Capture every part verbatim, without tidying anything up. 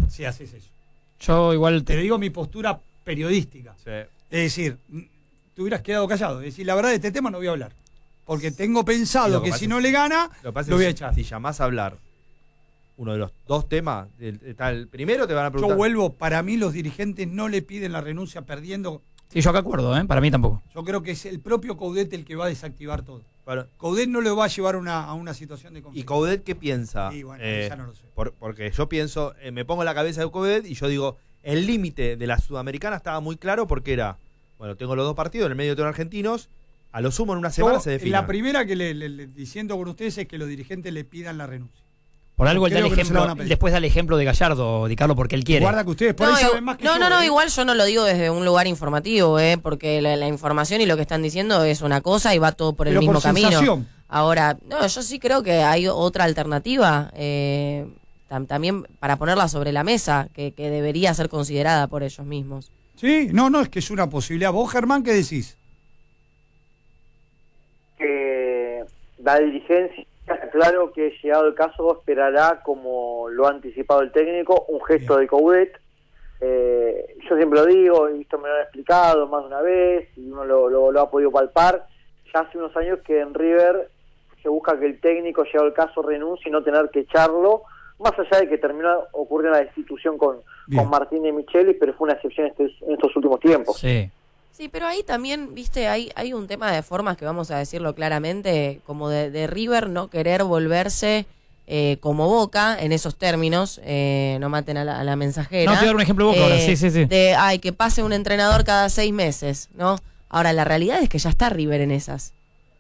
si haces eso. Yo igual... Te digo mi postura periodística. Sí. Es decir, te hubieras quedado callado. Es decir, la verdad de este tema no voy a hablar. Porque tengo pensado que, que si no le gana, lo, lo voy a es, echar. Si llamás a hablar uno de los dos temas, el, el primero te van a preguntar... Yo vuelvo, para mí los dirigentes no le piden la renuncia perdiendo... Sí, yo acá acuerdo, ¿eh? Para mí tampoco. Yo creo que es el propio Coudet el que va a desactivar todo. Bueno, Coudet no lo va a llevar una, a una situación de conflicto. ¿Y Coudet qué piensa? Y bueno, eh, ya no lo sé. Por, porque yo pienso, eh, me pongo en la cabeza de Coudet y yo digo, el límite de la Sudamericana estaba muy claro porque era, bueno, tengo los dos partidos, en el medio tengo argentinos, a lo sumo en una semana yo, se define. La primera que le, le, le diciendo con ustedes es que los dirigentes le pidan la renuncia. Por algo él da el Creo que no se la ejemplo, van a pedir. después da el ejemplo de Gallardo, Di Carlo, porque él quiere. Guarda que ustedes por No, ahí yo- saben más que no, yo, no, no, ¿eh? igual yo no lo digo desde un lugar informativo, eh, porque la, la información y lo que están diciendo es una cosa y va todo por el Pero mismo por camino. sensación. Ahora, no, yo sí creo que hay otra alternativa, eh, tam- también para ponerla sobre la mesa, que, que debería ser considerada por ellos mismos. Sí, no, no, es que es una posibilidad. ¿Vos, Germán, qué decís? Que la dirigencia, claro que llegado el caso esperará, como lo ha anticipado el técnico, un gesto Bien. de Coudet. Eh, yo siempre lo digo, y esto me lo han explicado más de una vez y uno lo, lo, lo ha podido palpar. Ya hace unos años que en River se busca que el técnico, llegado el caso, renuncie y no tener que echarlo, más allá de que terminó ocurriendo la destitución con, Bien. con Martín de Michelis, pero fue una excepción este, en estos últimos tiempos. Sí. Sí, pero ahí también, viste, hay, hay un tema de formas que vamos a decirlo claramente, como de, de River no querer volverse eh, como Boca en esos términos, eh, no maten a la, a la mensajera. No, te voy a dar un ejemplo de Boca ahora, sí, sí, sí. De, ay, que pase un entrenador cada seis meses, ¿no? Ahora, la realidad es que ya está River en esas.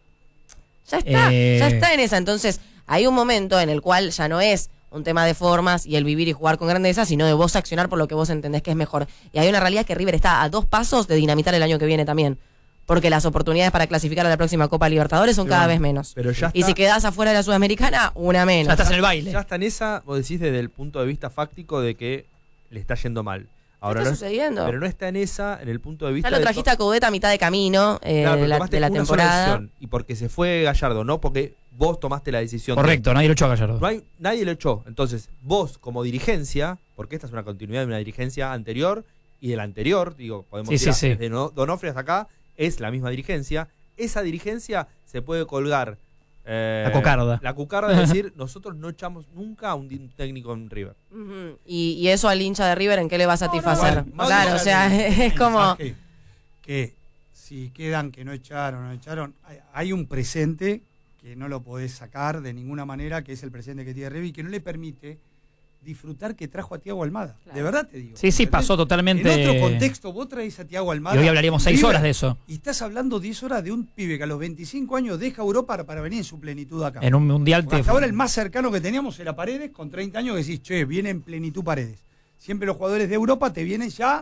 Ya está, Eh. ya está en esa. Entonces, hay un momento en el cual ya no es un tema de formas y el vivir y jugar con grandeza, sino de vos accionar por lo que vos entendés que es mejor. Y hay una realidad que River está a dos pasos de dinamitar el año que viene también. Porque las oportunidades para clasificar a la próxima Copa Libertadores son Pero cada bueno, vez menos. Pero ya Y está- si quedás afuera de la Sudamericana, una menos. Ya estás en el baile. Ya está en esa, vos decís desde el punto de vista fáctico de que le está yendo mal. Ahora está no, sucediendo. Pero no está en esa, en el punto de vista Ya lo de trajiste a Coudet a mitad de camino eh, Claro, pero de la, tomaste de la una sola temporada. decisión, y porque se fue Gallardo, no porque vos tomaste la decisión. de- Correcto, nadie lo echó a Gallardo. No hay, nadie lo echó. Entonces, vos como dirigencia, porque esta es una continuidad de una dirigencia anterior y de la anterior, digo, podemos Sí, decir sí, sí. desde No- Donofrio hasta acá, es la misma dirigencia. Esa dirigencia se puede colgar eh, La cocarda. La cucarda es decir, nosotros no echamos nunca a un, di- un técnico en River. Ujú. y, y eso al hincha de River, ¿en qué le va a satisfacer? Igual, más claro, allá o sea, del es como... mensaje que si quedan que no echaron, no echaron, hay, hay un presente que no lo podés sacar de ninguna manera, que es el presente que tiene River y que no le permite disfrutar que trajo a Thiago Almada. Claro. De verdad te digo. Sí, sí, ¿Entendés? pasó totalmente. En otro contexto, vos traes a Thiago Almada. Y hoy hablaríamos seis River, horas de eso. Y estás hablando diez horas de un pibe que a los veinticinco años deja Europa para, para venir en su plenitud acá. En un mundial Porque te... hasta ahora el más cercano que teníamos era Paredes, con treinta años que decís, che, viene en plenitud Paredes. Siempre los jugadores de Europa te vienen ya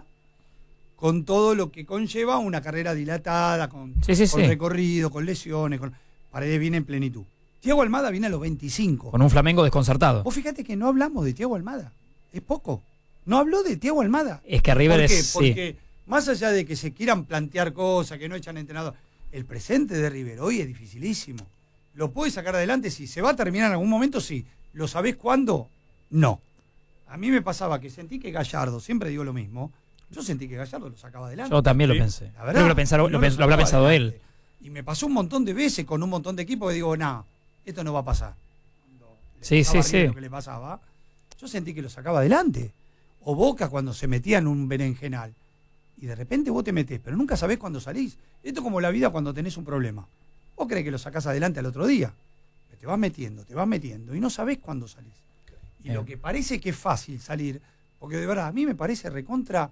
con todo lo que conlleva una carrera dilatada, con, Sí, sí, con sí. recorrido, con lesiones. Con... Paredes viene en plenitud. Thiago Almada viene a los veinticinco. Con un Flamengo desconcertado. Vos fíjate que no hablamos de Thiago Almada. Es poco. No habló de Thiago Almada. Es que River ¿Por qué? es... sí. Porque más allá de que se quieran plantear cosas, que no echan entrenador, el presente de River hoy es dificilísimo. ¿Lo puede sacar adelante? Sí. ¿Se va a terminar en algún momento? Sí. ¿Lo sabés cuándo? No. A mí me pasaba que sentí que Gallardo, siempre digo lo mismo, yo sentí que Gallardo lo sacaba adelante. Yo también Sí. lo pensé. La verdad, Creo que lo, pensaron- no lo, pens- lo habrá sacaba pensado adelante. él. Y me pasó un montón de veces con un montón de equipos que digo, no, esto no va a pasar. Cuando le Sí, pasaba sí, a River sí. Lo que le pasaba, yo sentí que lo sacaba adelante. O Boca cuando se metía en un berenjenal. Y de repente vos te metés, pero nunca sabés cuándo salís. Esto es como la vida cuando tenés un problema. Vos crees que lo sacás adelante al otro día. Pero te vas metiendo, te vas metiendo y no sabés cuándo salís. Y Bien. lo que parece que es fácil salir, porque de verdad a mí me parece recontra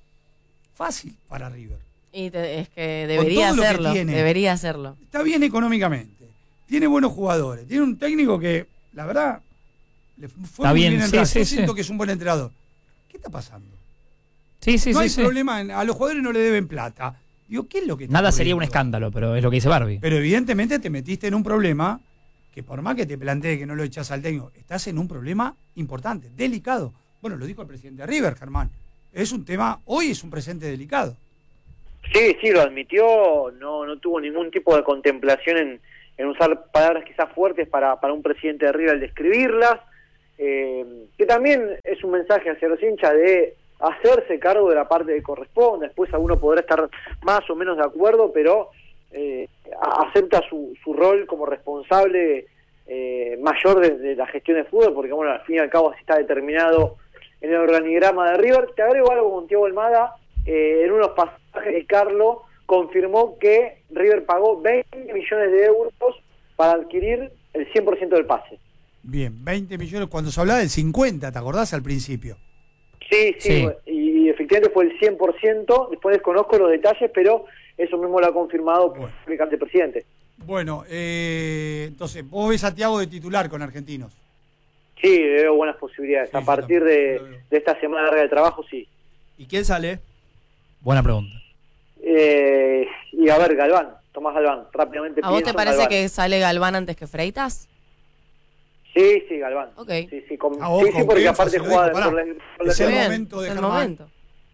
fácil para River. Y te- es que debería todo lo que hacerlo, tiene. debería hacerlo. Está bien económicamente, tiene buenos jugadores, tiene un técnico que, la verdad, le fue Está muy bien, bien en sí, Racing. sí, Yo sí. siento que es un buen entrenador. ¿Qué está pasando? Sí, sí, no sí. hay sí. problema, en- a los jugadores no le deben plata. Digo, ¿qué es lo que está Nada sería un ocurriendo? escándalo, pero es lo que dice Barbie. Pero evidentemente te metiste en un problema que por más que te plantee que no lo echás al técnico, estás en un problema importante, delicado. Bueno, lo dijo el presidente de River, Germán. Es un tema, hoy es un presente delicado. Sí, sí, lo admitió, no no tuvo ningún tipo de contemplación en, en usar palabras quizás fuertes para, para un presidente de River al describirlas, eh, que también es un un mensaje hacia los hinchas de hacerse cargo de la parte que corresponde. Después alguno podrá estar más o menos de acuerdo, pero eh, acepta su, su rol como responsable eh, mayor de, de la gestión de fútbol, porque bueno, al fin y al cabo así está determinado en el organigrama de River. Te agrego algo con Thiago Almada, eh, en unos pasajes de Carlos confirmó que River pagó veinte millones de euros para adquirir el cien por ciento del pase. Bien, veinte millones, cuando se hablaba del cincuenta, ¿te acordás al principio? Sí, sí, Sí. y efectivamente fue el cien por ciento, después desconozco los detalles, pero eso mismo lo ha confirmado Bueno. el presidente. Bueno, eh, entonces, vos ves a Thiago de titular con Argentinos. Sí, le veo buenas posibilidades. Sí, a yo partir también, de, lo veo. de esta semana larga de trabajo, sí. ¿Y quién sale? Buena pregunta. Eh, y a ver, Galván, Tomás Galván, rápidamente ¿A vos pienso te en parece Galván. que sale Galván antes que Freitas? Sí, sí, Galván. Ok. Sí, sí, con- Ah, ojo, sí, sí, porque qué aparte énfasis, lo juega dijo, pará. por la, por la Es el Bien, momento de es el Germán. momento.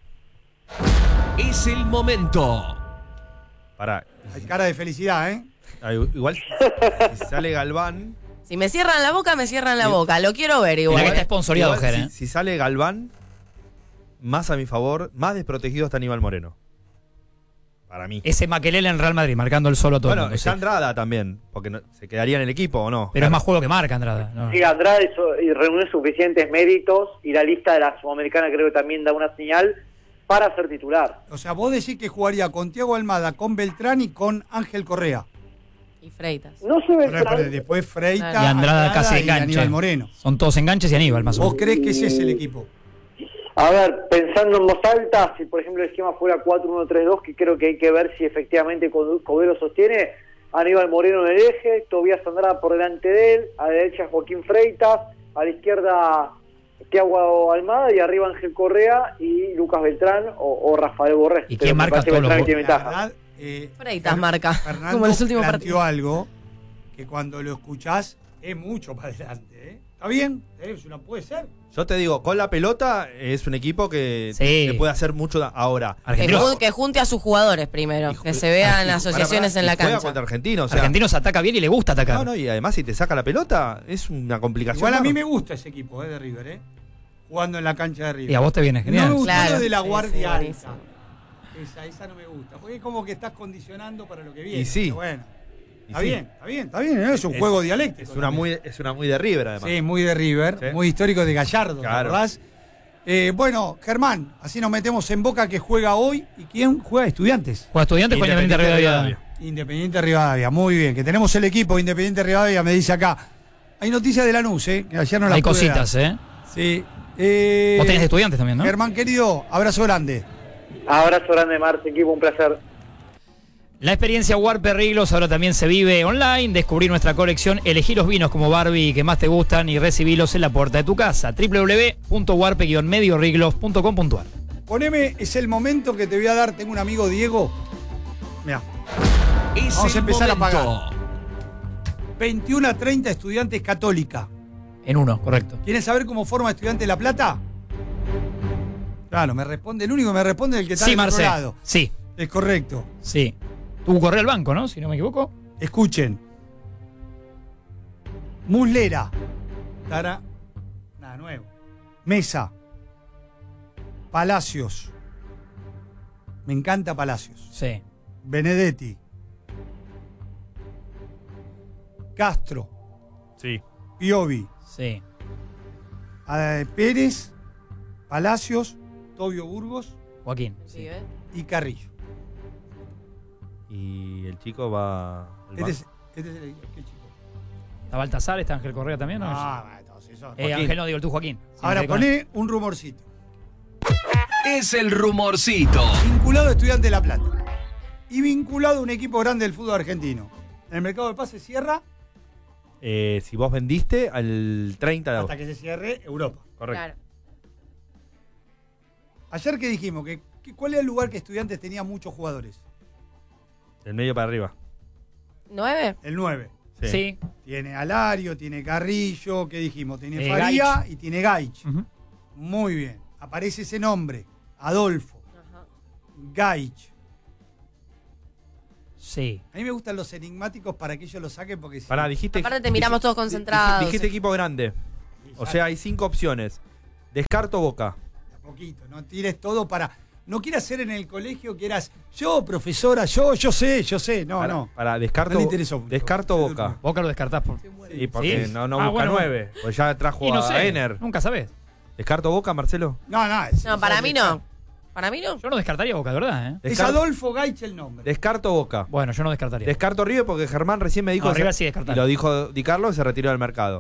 Es el momento. Pará. Hay cara de felicidad, ¿eh? Ah, igual si sale Galván. Si me cierran la boca, me cierran la Sí. boca. Lo quiero ver igual. Mirá que está sponsoreado, igual, Ger, si, ¿eh? si sale Galván, más a mi favor, más desprotegido está Aníbal Moreno. Para mí. Ese Makelele en Real Madrid, marcando el solo a todo el Bueno, mundo, está sí. Andrada también, porque no- se quedaría en el equipo o no. Pero es más juego que marca, Andrada. ¿no? Sí, Andrade hizo- y reunió suficientes méritos y la lista de la Sudamericana creo que también da una señal para ser titular. O sea, vos decís que jugaría con Thiago Almada, con Beltrán y con Ángel Correa. Y Freitas. No se ve Pero después, después Freita, Claro. Y Andrada casi y enganche. Aníbal Moreno. Son todos enganches y Aníbal, más o ¿Vos menos. crees que ese es el equipo? A ver, pensando en voz alta, si por ejemplo el esquema fuera cuatro uno tres dos, que creo que hay que ver si efectivamente Co- Codero sostiene, Aníbal Moreno en el eje, Tobías Andrada por delante de él, a la derecha Joaquín Freitas, a la izquierda Thiago Almada y arriba Ángel Correa y Lucas Beltrán o, o Rafael Borrés. ¿Y Pero quién me marca parece que todos los Beltrán goles? tiene La ventaja. verdad, eh, Freitas Fer- marca, Fernando como en los últimos planteó partidos. algo que cuando lo escuchás es mucho para adelante. ¿eh? ¿Está bien? ¿Eh? No puede ser. Yo te digo, con la pelota es un equipo que, Sí. que puede hacer mucho da- ahora. Que, Argentinos, jun- que junte a sus jugadores primero, Y- que se vean y- asociaciones para- en la y juega cancha. contra Argentinos. O sea, Argentinos ataca bien y le gusta atacar. no, no, y además si te saca la pelota es una complicación. Igual a mí enorme. me gusta ese equipo eh, de River, ¿eh? Jugando en la cancha de River. Y a vos te viene No genial. me gustó Claro. lo de la Sí, guardia sí, alta. buenísimo. Esa, esa no me gusta. Porque es como que estás condicionando para lo que viene. Y sí. Pero bueno. Y Está sí. bien, está bien, está bien. ¿eh? Es un Es- juego dialéctico. Es una, también. muy, es una muy de River además. Sí, muy de River, Sí. muy histórico de Gallardo, Claro. ¿verdad? Eh, bueno, Germán, así nos metemos en Boca que juega hoy. ¿Y quién juega? Estudiantes. Juega Estudiantes con Independiente Rivadavia. Independiente Rivadavia, muy bien. Que tenemos el equipo Independiente Rivadavia, me dice acá. Hay noticias de Lanús, ¿eh? Que ayer no las Hay pude cositas, dar. ¿eh? Sí. Eh, Vos tenés de Estudiantes también, ¿no? Germán, querido, abrazo grande. Abrazo grande, Marce, equipo, un placer. La experiencia Warpe Riglos ahora también se vive online. Descubrí nuestra colección, elegí los vinos como Barbie que más te gustan y recibílos en la puerta de tu casa. doble u doble u doble u punto warpe guion medio riglos punto com punto a r. Poneme, es el momento que te voy a dar. Tengo un amigo, Diego. Mira, Es Vamos a el empezar a momento. veintiuno a treinta Estudiantes Católica. En uno, correcto. ¿Quieren saber cómo forma Estudiante de La Plata? Claro, me responde, el único que me responde es el que está Sí, del otro Marce. lado. Sí, Es correcto. sí. Tuvo correr al banco, ¿no? Si no me equivoco. Escuchen. Muslera. Tara. Nada nuevo. Mesa. Palacios. Me encanta Palacios. Sí. Benedetti. Castro. Sí. Piovi. Sí. eh, Pérez. Palacios. Tobio Burgos. Joaquín. Sí, ¿ves? Y Carrillo. Y el chico va. al Este es, banco. este es el ¿qué chico? ¿Está Baltasar? ¿Está Ángel Correa también? ¿no? Ah, entonces eso- eh, Ángel no, digo el tú, Joaquín. Sí, Ahora me con- poné un rumorcito. Es el rumorcito. Vinculado a Estudiante de La Plata. Y vinculado a un equipo grande del fútbol argentino. El mercado de pases cierra Eh, si vos vendiste al treinta de agosto. hasta que se cierre Europa. Correcto. Claro. Ayer que dijimos, que, que ¿cuál era el lugar que Estudiantes tenía muchos jugadores? Del medio para arriba. ¿Nueve? El nueve. Sí. Sí. Tiene Alario, tiene Carrillo, ¿qué dijimos? Tiene Eh, Faría Gaich. y tiene Gaich. Ujú. Muy bien. Aparece ese nombre. Adolfo. Ajá. Gaich. Sí. A mí me gustan los enigmáticos para que ellos lo saquen porque si- Pará, dijiste. Aparte te miramos todos dijiste- concentrados. Dijiste equipo grande. O sea, hay cinco opciones. Descarto Boca. De a poquito, no tires todo para... No quieras ser en el colegio que eras yo, profesora, yo, yo sé, yo sé. No, para, no. Para, descarto, No le interesó mucho. descarto Se Boca. durmió. Boca lo descartás por. Y porque ¿Sí? no, no Ah, busca bueno, nueve. Pues ya trajo Y no a sé, Ener. nunca sabés. ¿Descarto Boca, Marcelo? No, no. Es, No, para mí no. Para mí no. Yo no descartaría Boca, de verdad, ¿eh? Es Descar- Adolfo Gaich el nombre. Descarto Boca. Bueno, yo no descartaría. Descarto River porque Germán recién me dijo... No, River sí descartar. Y lo dijo Di Carlo y se retiró del mercado.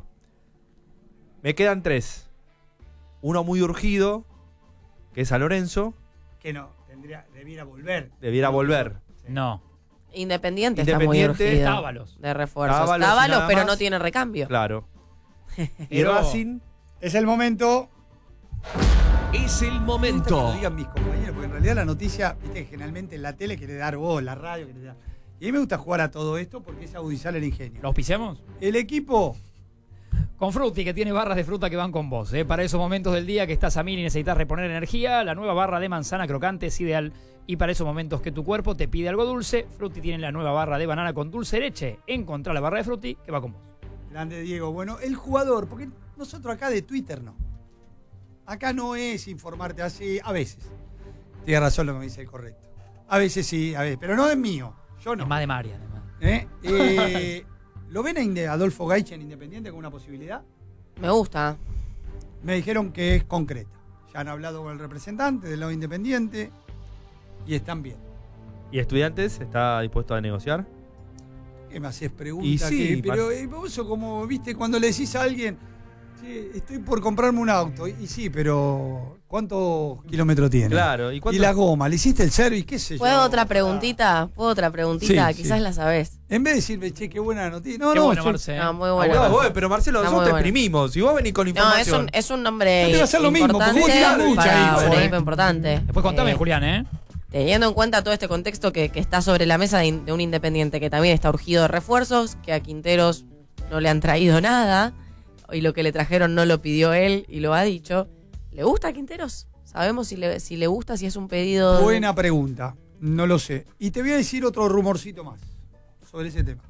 Me quedan tres. Uno muy urgido, que es San Lorenzo. Que no, tendría, debiera volver. Debiera volver. No. Independiente, está muy Independiente, urgido. Tábalos. De refuerzos. Tábalos y Tábalos, nada pero más. no tiene recambio. Claro. Y Pero- Racing... Es el momento. Es el Me gusta que momento. lo digan mis compañeros, porque en realidad la noticia, viste, que generalmente en la tele quiere dar voz, la radio quiere dar. Y a mí me gusta jugar a todo esto porque es agudizar el ingenio. ¿Lo auspiciamos? El equipo, Con Frutti, que tiene barras de fruta que van con vos. ¿eh? Para esos momentos del día que estás a mil y necesitas reponer energía, la nueva barra de manzana crocante es ideal. Y para esos momentos que tu cuerpo te pide algo dulce, Frutti tiene la nueva barra de banana con dulce de leche. Encontrá la barra de Frutti que va con vos. grande Diego. Bueno, el jugador, porque nosotros acá de Twitter no. Acá no es informarte así, a veces. Tiene razón lo que me dice el correcto. A veces sí, a veces, pero no es mío. Yo no. Es más de María, además. ¿Eh? Eh, ¿Lo ven a Inde- Adolfo Gaich en Independiente como una posibilidad? Me gusta. Me dijeron que es concreta. Ya han hablado con el representante del lado Independiente y están bien. ¿Y Estudiantes está dispuesto a negociar? ¿Qué me haces preguntas? Y sí, que- pero Mar- eh, vos sos como, viste, cuando le decís a alguien, sí, estoy por comprarme un auto. Y, y sí, pero ¿cuántos kilómetros tiene? Claro. ¿Y Y cuánto? la goma, ¿le hiciste el service? ¿Qué sé yo? ¿Puedo otra Ah. preguntita? ¿Puedo otra preguntita? Sí, Quizás sí. la sabés. En vez de decirme, che, qué buena noticia. No, Qué no, bueno, yo- Marce. ¿eh? No, muy Ah, bueno. no, vos, pero Marcelo, Está nosotros muy te bueno. exprimimos. Si vos venís con No, información. es un, es un nombre Yo te voy a hacer lo mismo, porque vos importante tirás mucha para info, un ¿eh? equipo importante. Después contame, Eh, Julián, ¿eh? Teniendo en cuenta todo este contexto que, que está sobre la mesa de, in- de un Independiente que también está urgido de refuerzos, que a Quinteros no le han traído nada, y lo que le trajeron no lo pidió él y lo ha dicho. ¿Le gusta a Quinteros? ¿Sabemos si le, si le gusta, si es un pedido? de- Buena pregunta. No lo sé. Y te voy a decir otro rumorcito más sobre ese tema.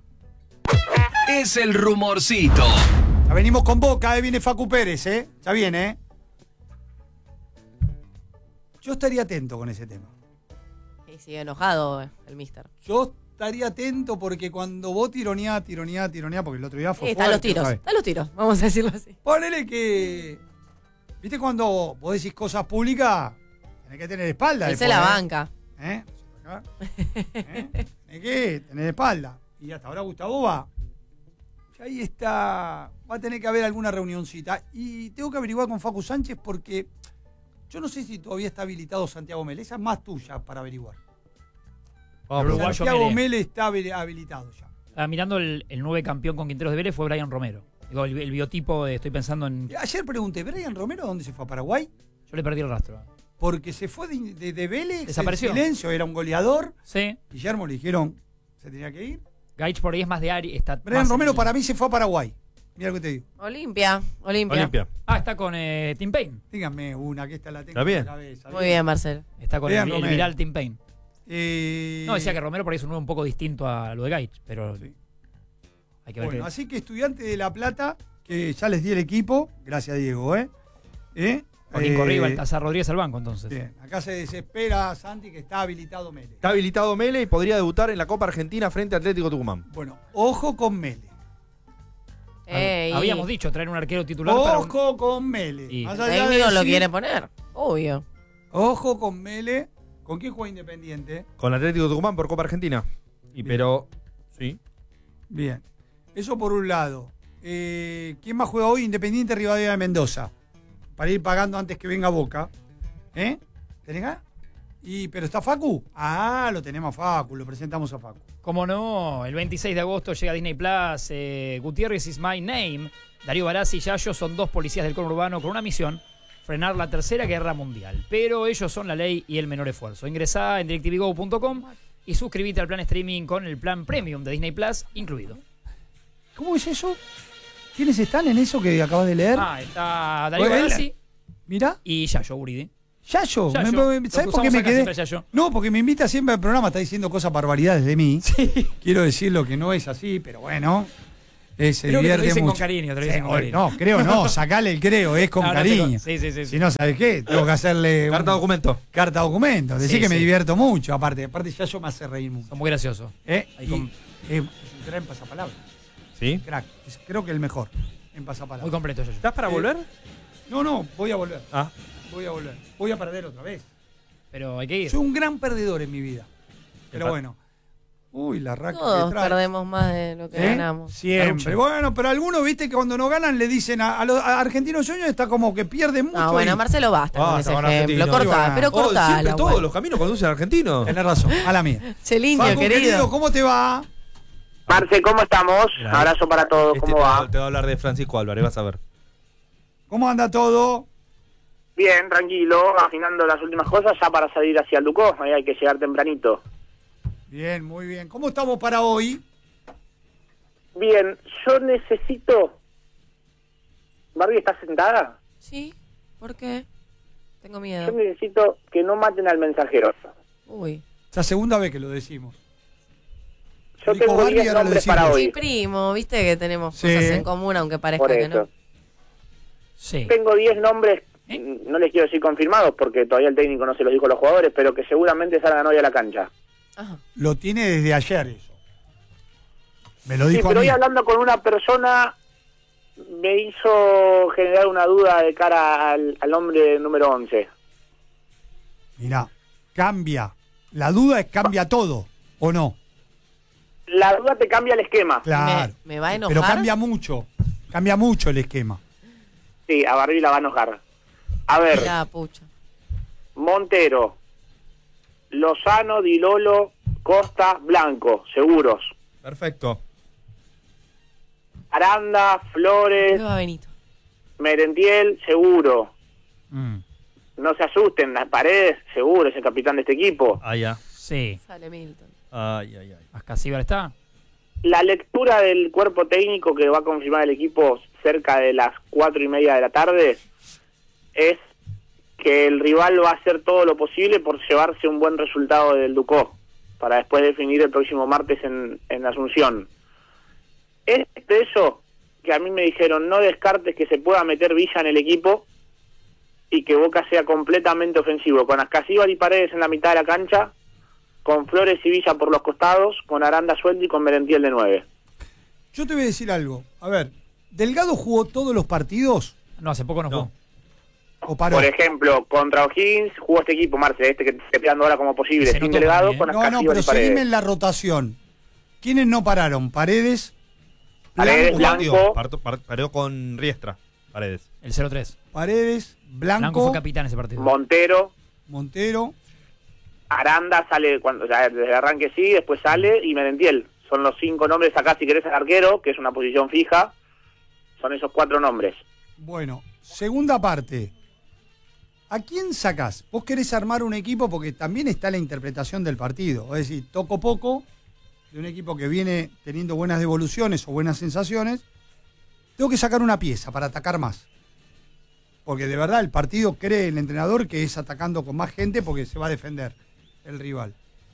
Es el rumorcito. Ya venimos con Boca, ahí viene Facu Pérez, ¿eh? Ya viene, ¿eh? Yo estaría atento con ese tema. Y sigue enojado eh, el mister. Yo estaría atento porque cuando vos tironeás, tironeás, tironeás, porque el otro día fue Sí, están los fuerte, tiros, ¿sabes? están los tiros, vamos a decirlo así. Ponele que... ¿Viste cuando vos decís cosas públicas? Tenés que tener espalda. Él se después, la ¿eh? banca. ¿Eh? Acá. ¿Eh? Tenés que tener espalda. Y hasta ahora Gustavo va. Y ahí está. Va a tener que haber alguna reunioncita. Y tengo que averiguar con Facu Sánchez porque yo no sé si todavía está habilitado Santiago Mele. Esa es más tuya para averiguar. Vamos, El uruguayo Santiago Mele. Mele está habi- habilitado ya. Estaba mirando el, el nueve campeón con Quinteros de Vélez fue Brian Romero. Digo, el, el biotipo, de- estoy pensando en. Ayer pregunté, ¿Brian Romero dónde se fue? ¿A Paraguay? Yo le perdí el rastro. Porque se fue de, de, de Vélez, Desapareció. en silencio, era un goleador. Sí. Guillermo le dijeron, se tenía que ir. Gaich por ahí es más de Ari. Está Brian más Romero en- para mí se fue a Paraguay. Mira lo que te digo. Olimpia, Olimpia. Olimpia. Ah, está con eh, Tim Payne. Díganme una, que esta la tengo ¿Está bien? en la cabeza. Muy bien, Marcel. Está con Brian el, el Romero. viral Tim Payne. Eh, No, decía que Romero por ahí es un nuevo un poco distinto a lo de Gaich, pero Sí. hay que ver Bueno, qué- así que Estudiante de La Plata, que ya les di el equipo, gracias Diego, ¿eh? ¿Eh? Con Nico Eh, Riva, Baltasar Rodríguez al banco, entonces. Bien, acá se desespera Santi que está habilitado Mele. Está habilitado Mele y podría debutar en la Copa Argentina frente a Atlético Tucumán. Bueno, ojo con Mele. Ey, Habíamos dicho traer un arquero titular para un- Ojo con Mele. Y- Más el allá de técnico lo decir- quiere poner, obvio. Ojo con Mele. ¿Con quién juega Independiente? Con Atlético Tucumán por Copa Argentina. Y Bien. pero. Sí. Bien. Eso por un lado. Eh, ¿Quién más juega hoy? Independiente Rivadavia de Mendoza. Para ir pagando antes que venga Boca. ¿Eh? ¿Tenés ganas? Y, ¿Pero está Facu? Ah, lo tenemos a Facu, lo presentamos a Facu. Cómo no, el veintiséis de agosto llega a Disney Plus. eh, Gutiérrez is my name. Darío Barassi y Yayo son dos policías del conurbano con una misión: frenar la tercera guerra mundial. Pero ellos son la ley y el menor esfuerzo. Ingresá en directvgo punto com y suscríbete al plan streaming con el plan premium de Disney Plus incluido. ¿Cómo es eso? ¿Quiénes están en eso que acabas de leer? Ah, está Darío Bueno, Barassi Mirá, y Yayo Uridi. Yayo. Yayo, Me- me- lo ¿Sabés por cruzamos qué me acá quedé? siempre, Yayo. No, porque me invita siempre al programa, está diciendo cosas barbaridades de mí. Quiero decir lo que no es así, pero bueno. Eh, se Creo que te lo divierte dicen con mucho. cariño, te lo Sí, dicen con o- cariño. No, creo no, sacale el creo, es con No, no, cariño. te- sí, sí, sí, sí. Si no, ¿sabes qué? Tengo que hacerle Carta un- documento. carta documento. Decir Sí, que me sí. divierto mucho, aparte. Aparte ya yo me hace reír mucho. Son muy graciosos. ¿Eh? Ahí Y, con- eh, es un crack en pasapalabra. ¿Sí? Crack. Es- creo que el mejor en pasapalabra. Muy completo, yo. ¿Estás para Eh, volver? No, no, voy a volver. Ah. Voy a volver. Voy a perder otra vez. Pero hay que ir. Soy un gran perdedor en mi vida. Pero Epa. bueno. Uy, la raca Todos que trae. perdemos más de lo que ¿Eh? ganamos. Siempre. Bueno, pero algunos, viste, que cuando no ganan le dicen a, a los a Argentinos Juniors está como que pierde mucho. No, bueno, y- Marcelo, basta con Basta ese con ejemplo. Argentino. Corta, Iba. pero Oh, corta. siempre todos los caminos conducen a argentino. Tenés razón, a la mía. Cheliño, Facu, querido. ¿cómo te va? Marce, ¿cómo estamos? Mirá, Abrazo para todos, Este ¿cómo te, va? va, te va a hablar de Francisco Álvarez, vas a ver. ¿Cómo anda todo? Bien, tranquilo, afinando las últimas cosas ya para salir hacia el Ducó, ahí hay que llegar tempranito. Bien, muy bien. ¿Cómo estamos para hoy? Bien, yo necesito... Barbie, ¿estás sentada? Sí, ¿por qué? Tengo Yo miedo. necesito que no maten al mensajero. Uy. Es la segunda vez que lo decimos. Yo Dijo tengo Barbie, diez ahora lo nombres decimos. para Mi hoy. primo, viste que tenemos Sí. cosas en común, aunque parezca Por que eso. no. Sí. Tengo diez nombres, ¿Eh? mm, no les quiero decir confirmados porque todavía el técnico no se los dijo a los jugadores, pero que seguramente salgan hoy a la cancha. Ajá. Lo tiene desde ayer eso. Me lo Sí, dijo pero a hoy mí. hablando con una persona me hizo generar una duda de cara al, al hombre número once. Mirá, cambia. La duda es cambia todo, ¿o no? La duda te cambia el esquema. Claro. ¿Me, me va a enojar? Pero cambia mucho. Cambia mucho el esquema. Sí, a Barbie la va a enojar. A ver, Ya, pucha. Montero, Lozano, Di Lolo, Costa, Blanco, seguros. Perfecto. Aranda, Flores, ¿Qué va Benito? Merentiel, seguro. Mm. No se asusten, las Paredes, seguro, es el capitán de este equipo. Ah, ya. Sí. Sale Milton. Ay, ay, ay. Ascasíbar está. La lectura del cuerpo técnico que va a confirmar el equipo cerca de las cuatro y media de la tarde es que el rival va a hacer todo lo posible por llevarse un buen resultado del Ducó para después definir el próximo martes en, en Asunción. Es de eso que a mí me dijeron, no descartes que se pueda meter Villa en el equipo y que Boca sea completamente ofensivo, con Ascasíbar y Paredes en la mitad de la cancha, con Flores y Villa por los costados, con Aranda suelto y con Merentiel de nueve. Yo te voy a decir algo. A ver, ¿Delgado jugó todos los partidos No, hace poco no, No. jugó. o paró? Por ejemplo, contra O'Higgins jugó este equipo, Marce, este que te estoy pegando ahora como posible, Se sin notó delegado, también, con ¿eh? No, no, Ascasíbar pero y Paredes. seguime en la rotación. ¿Quiénes no pararon? Paredes, Paredes, Blanco, Blanco. Partió, par- partió con Riestra, Paredes. El cero tres. Paredes, Blanco Blanco, fue capitán ese partido. Montero, Montero. Aranda sale, cuando o sea, desde el arranque sí, después sale, y Merentiel. Son los cinco nombres acá, si querés, al arquero, que es una posición fija. Son esos cuatro nombres. Bueno, segunda parte. ¿A quién sacás? Vos querés armar un equipo porque también está la interpretación del partido. Es decir, toco poco de un equipo que viene teniendo buenas devoluciones o buenas sensaciones. Tengo que sacar una pieza para atacar más. Porque de verdad el partido cree el entrenador que es atacando con más gente porque se va a defender el rival.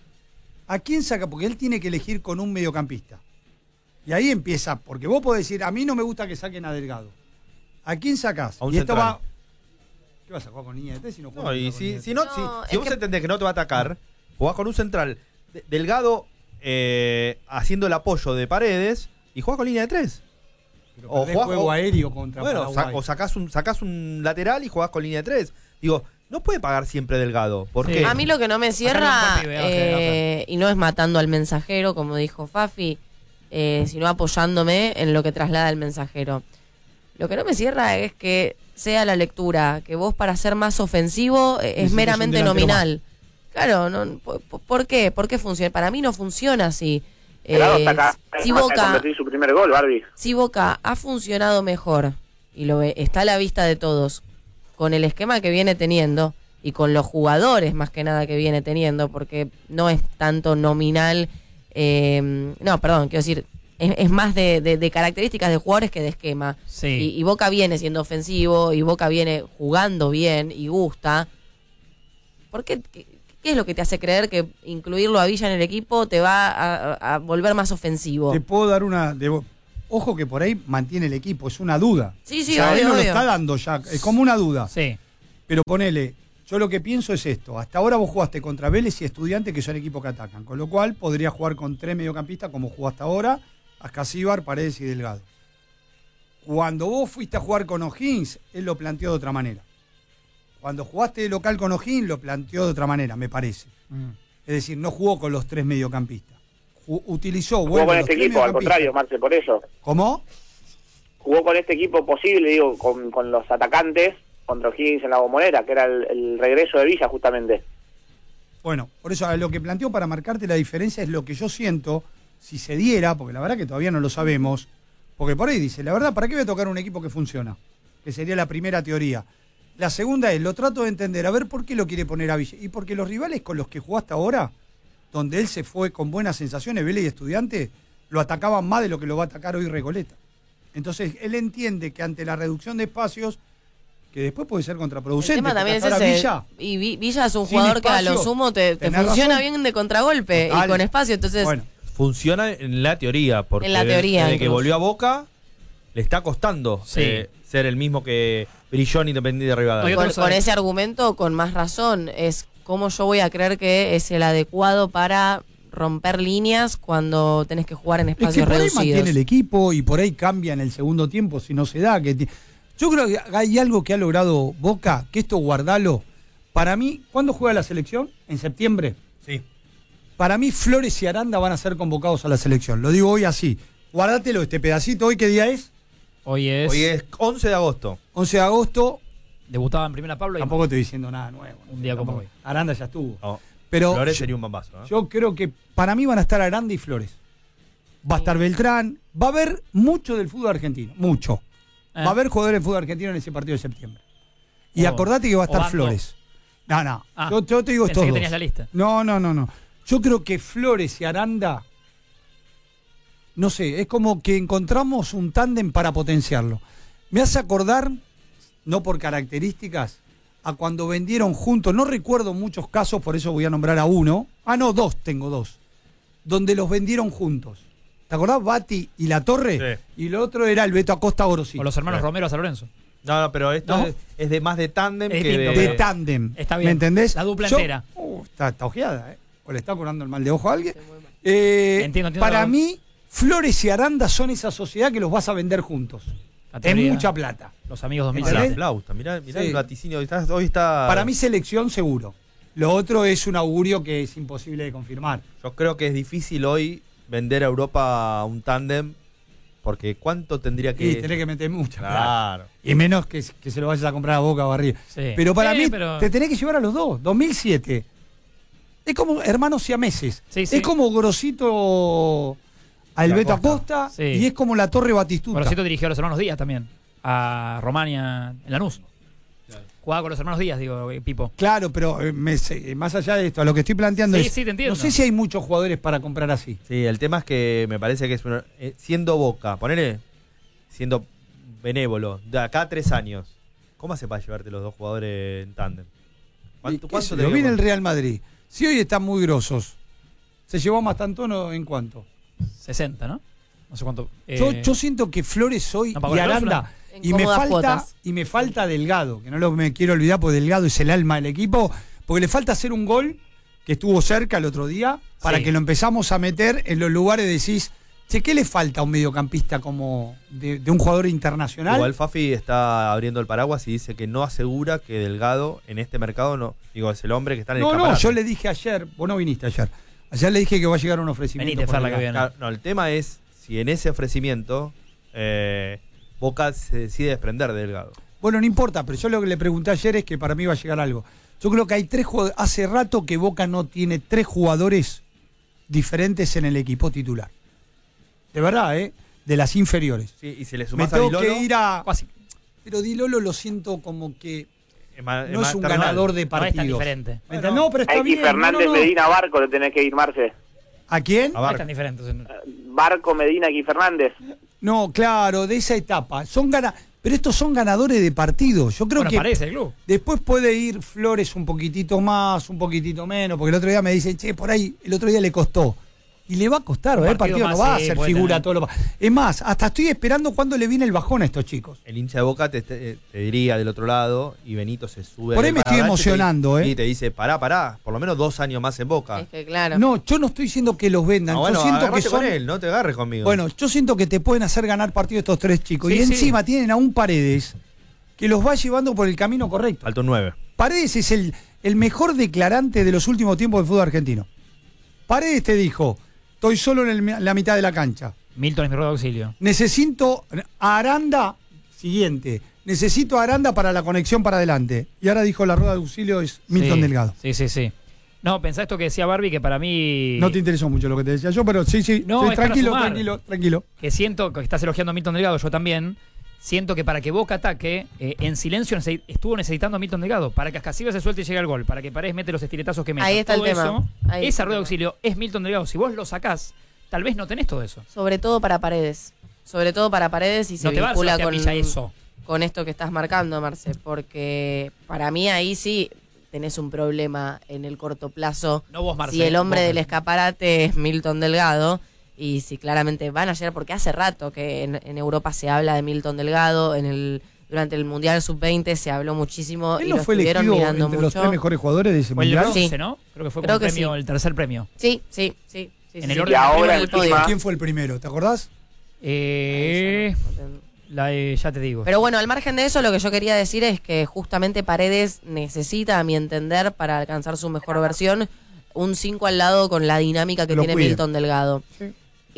¿A quién saca? Porque él tiene que elegir con un mediocampista. Y ahí empieza, porque vos podés decir, a mí no me gusta que saquen a Delgado. ¿A quién sacás? A un y esto central. va... ¿Qué vas a jugar con línea de tres si no No, juegas y con si, línea de si, tres? no, No, si, es si vos que- entendés que no te va a atacar, jugás con un central de- Delgado eh, haciendo el apoyo de Paredes y jugás con línea de tres. Pero o perdés jugás- juego o- aéreo contra Bueno, sa- Paraguay. o sacás un, sacás un lateral y jugás con línea de tres. Digo, no puede pagar siempre Delgado. ¿Por Sí. qué? A mí lo que no me cierra, Sacarle un golpe y veamos que eh, y no es matando al mensajero, como dijo Fafi, eh, sino apoyándome en lo que traslada el mensajero. Lo que no me cierra es que sea la lectura, que vos para ser más ofensivo eh, es Necesitas un meramente delantero nominal. Claro, no, ¿por, por qué? ¿Por qué funciona? Para mí no funciona así. Delgado Eh, está acá, si acaba de Boca convertir su primer gol, Barbie. si Boca ha funcionado mejor, y lo ve- está a la vista de todos, con el esquema que viene teniendo, y con los jugadores más que nada que viene teniendo, porque no es tanto nominal, eh, no, perdón, quiero decir, es, es más de, de- de características de jugadores que de esquema. Sí. Y, y Boca viene siendo ofensivo, y Boca viene jugando bien, y gusta. ¿Por qué? ¿Qué, qué es lo que te hace creer que incluirlo a Villa en el equipo te va a, a- a volver más ofensivo? Te puedo dar una... de- ojo que por ahí mantiene el equipo, es una duda. Sí, sí, O sea, obvio, él no lo obvio. está dando ya, es como una duda. Sí. Pero ponele, yo lo que pienso es esto. Hasta ahora vos jugaste contra Vélez y Estudiantes, que son equipos que atacan. Con lo cual, podría jugar con tres mediocampistas como jugó hasta ahora, Ascasíbar, Paredes y Delgado. Cuando vos fuiste a jugar con O'Higgins, él lo planteó de otra manera. Cuando jugaste de local con O'Higgins, lo planteó de otra manera, me parece. Mm. Es decir, no jugó con los tres mediocampistas. Ju- utilizó, Jugó bueno, con los este tres equipo, al mediocampistas. contrario, Marce, por eso. ¿Cómo? Jugó con este equipo posible, digo, con, con los atacantes contra O'Higgins en la Bombonera, que era el, el regreso de Villa, justamente. Bueno, por eso lo que planteo para marcarte la diferencia es lo que yo siento si se diera, porque la verdad que todavía no lo sabemos, porque por ahí dice, la verdad, ¿para qué voy a tocar un equipo que funciona? Que sería la primera teoría. La segunda es, lo trato de entender, a ver por qué lo quiere poner a Villa. Y porque los rivales con los que jugó hasta ahora, donde él se fue con buenas sensaciones, Vélez y Estudiantes, lo atacaban más de lo que lo va a atacar hoy Recoleta. Entonces, él entiende que ante la reducción de espacios, que después puede ser El contraproducente, tema también es porque hasta ahora ese. Villa, Y Vi- Villa es un sin jugador que a lo espacio, sumo te, te tenés funciona razón. bien de contragolpe Total. y con espacio. Entonces, bueno, Funciona en la teoría, porque En la teoría, desde que incluso. volvió a Boca, le está costando Sí. eh, ser el mismo que brilló en Independiente de Rivadavia. Oye, con, otro con sabe. ese argumento, con más razón, es cómo yo voy a creer que es el adecuado para romper líneas cuando tenés que jugar en es que espacios por ahí reducidos. mantiene el equipo y por ahí cambia en el segundo tiempo si no se da. Que ti- Yo creo que hay algo que ha logrado Boca, que esto guardalo. Para mí, ¿cuándo juega la selección? ¿En septiembre? Sí. Para mí, Flores y Aranda van a ser convocados a la selección. Lo digo hoy así. Guárdatelo, este pedacito. ¿Hoy qué día es? Hoy es. Hoy es once de agosto. once de agosto. Debutaba en primera Pablo y Tampoco estoy diciendo nada nuevo. Un día como Tampoco. hoy. Aranda ya estuvo. No, Pero Flores yo- sería un bambazo. ¿eh? Yo creo que para mí van a estar Aranda y Flores. Va a estar Beltrán. Va a haber mucho del fútbol argentino. Mucho. Eh. Va a haber jugadores de fútbol argentino en ese partido de septiembre. Y O- acordate que va a o estar Bando. Flores. No, no. Ah, yo, yo te digo pensé estos que dos. tenías la lista. No, no, no, no. Yo creo que Flores y Aranda, no sé, es como que encontramos un tándem para potenciarlo. Me hace acordar, no por características, a cuando vendieron juntos, no recuerdo muchos casos, por eso voy a nombrar a uno. Ah, no, dos, tengo dos. Donde los vendieron juntos. ¿Te acordás? Bati y La Torre. Sí. Y lo otro era el Beto Acosta Gorosito. O los hermanos Sí. Romero a San Lorenzo. No, no, pero esto ¿No? es, es de más de tándem Es que distinto, de... De tándem. Está bien. ¿Me entendés? La dupla Yo- entera. Uh, está, está ojeada, ¿eh? O le está curando el mal de ojo a alguien. Eh, Entiendo, entiendo para la- mí, Flores y Aranda son esa sociedad que los vas a vender juntos. La Es teoría, mucha plata. Los amigos dos mil ¿Entendés? seis. La flauta, mirá, mirá Sí. el vaticinio. Hoy está, hoy está- Para mí, selección seguro. Lo otro es un augurio que es imposible de confirmar. Yo creo que es difícil hoy vender a Europa un tándem, porque ¿cuánto tendría que...? Y tenés que meter mucha plata. Claro. Y menos que, que se lo vayas a comprar a Boca o arriba. Sí. Pero para Sí, mí, pero- te tenés que llevar a los dos. dos mil siete. Es como hermanos siameses. Sí, sí. Es como Grosito al La Beto Costa. Acosta Sí. y es como la Torre Batistuta. Gorosito dirigió a los hermanos Díaz también. A Romania en Lanús. Jugaba con los hermanos Díaz, digo, eh, Pipo. Claro, pero eh, me- se- más allá de esto, a lo que estoy planteando Sí, es. sí, te entiendo. No sé si hay muchos jugadores para comprar así. Sí, el tema es que me parece que es una- eh, siendo Boca, ponele, siendo benévolo, de acá a tres años, ¿cómo hace para llevarte los dos jugadores en tándem? Y ¿Cuánto, qué cuánto sé te yo, digo? viene el Real Madrid. Si hoy están muy grosos, ¿se llevó a Mastantono en cuánto? sesenta, ¿no? No sé cuánto. Yo, eh, yo siento que Flores hoy no pagó y la Aranda. cláusula. En Y me, cómodas falta, cuotas. y me falta Delgado, que no lo me quiero olvidar porque Delgado es el alma del equipo, porque le falta hacer un gol que estuvo cerca el otro día, para Sí. que lo empezamos a meter en los lugares, decís, che, ¿qué le falta a un mediocampista como de, de un jugador internacional? Igual Fafi está abriendo el paraguas y dice que no asegura que Delgado en este mercado, no digo, es el hombre que está en el No, no, escaparate. yo le dije ayer, vos no viniste ayer, ayer le dije que va a llegar un ofrecimiento. Venite, por Fer, la que Delgado. viene. Claro, no, el tema es si en ese ofrecimiento eh, Boca se decide desprender de Delgado. Bueno, no importa, pero yo lo que le pregunté ayer es que para mí va a llegar algo. Yo creo que hay tres jugadores, hace rato que Boca no tiene tres jugadores diferentes en el equipo titular. De verdad, ¿eh? De las inferiores. Sí, y si le Me sumás a tengo Dilolo, que ir a... Casi. Pero Di Lolo lo siento como que es más- no más es un terrenal. ganador de No es tan partidos. diferente. ¿Me entendés? No, pero A está X bien. no, Fernández, no, no. Medina, Barco, le tenés que ir, Marce. ¿A quién? A No es Barco. tan diferente. o sea, Barco, Medina, X Fernández. No, claro, de esa etapa. Son gana... Pero estos son ganadores de partidos. Yo creo Bueno, que parece el club. después puede ir Flores un poquitito más, un poquitito menos, porque el otro día me dicen, che, por ahí, el otro día le costó. Y le va a costar, Un ¿eh? El partido partido no más, va a sí, ser puede figura tener. todo lo pa- Es más, hasta estoy esperando cuándo le viene el bajón a estos chicos. El hincha de Boca te, te- te diría del otro lado y Benito se sube. Por ahí del me estoy paradache y te- emocionando, ¿eh? Y te dice, pará, pará, por lo menos dos años más en Boca. Es que claro. No, yo no estoy diciendo que los vendan. Ah, bueno, yo siento que agarrate son. con él, no te agarres conmigo. Bueno, yo siento que te pueden hacer ganar partido estos tres chicos. Sí, y sí. encima tienen a un Paredes que los va llevando por el camino correcto. Falta un nueve. Paredes es el, el mejor declarante de los últimos tiempos del fútbol argentino. Paredes te dijo, estoy solo en el- la mitad de la cancha. Milton es mi rueda de auxilio. Necesito a Aranda, siguiente, necesito a Aranda para la conexión para adelante. Y ahora dijo la rueda de auxilio es Milton Sí, Delgado. Sí, sí, sí. No, pensá esto que decía Barbie, que para mí... No te interesó mucho lo que te decía yo, pero sí, sí, No, sí, es para tranquilo, sumar. tranquilo, tranquilo. que siento que estás elogiando a Milton Delgado, yo también. Siento que para que Boca ataque, eh, en silencio necesi- estuvo necesitando a Milton Delgado. Para que Ascasiba se suelte y llegue al gol. Para que Paredes mete los estiletazos que mete. Ahí está el Todo tema. eso, Ahí esa está el rueda de tema. auxilio es Milton Delgado. Si vos lo sacás, tal vez no tenés todo eso. Sobre todo para Paredes. Sobre todo para Paredes y se No te va a vincula Sebastián con, Villa eso. con esto que estás marcando, Marce. Porque para mí ahí sí tenés un problema en el corto plazo. No vos, Marcelo. Si el hombre vos. del escaparate es Milton Delgado y si claramente van a llegar, porque hace rato que en, en Europa se habla de Milton Delgado, en el durante el Mundial sub veinte se habló muchísimo Él y no lo fue estuvieron elegido mirando entre los mucho. tres mejores jugadores de ese Fue el mundial. bronce, Sí. ¿no? Creo que fue Creo como que premio, sí. el tercer premio. Sí, sí, sí. sí, En sí, el sí. orden Y ahora del podio. encima- ¿Quién fue el primero? ¿Te acordás? Eh, la, eh, ya te digo. Pero bueno, al margen de eso, lo que yo quería decir es que justamente Paredes necesita, a mi entender, para alcanzar su mejor versión, un cinco al lado con la dinámica que Lo tiene cuide. Milton Delgado. Sí.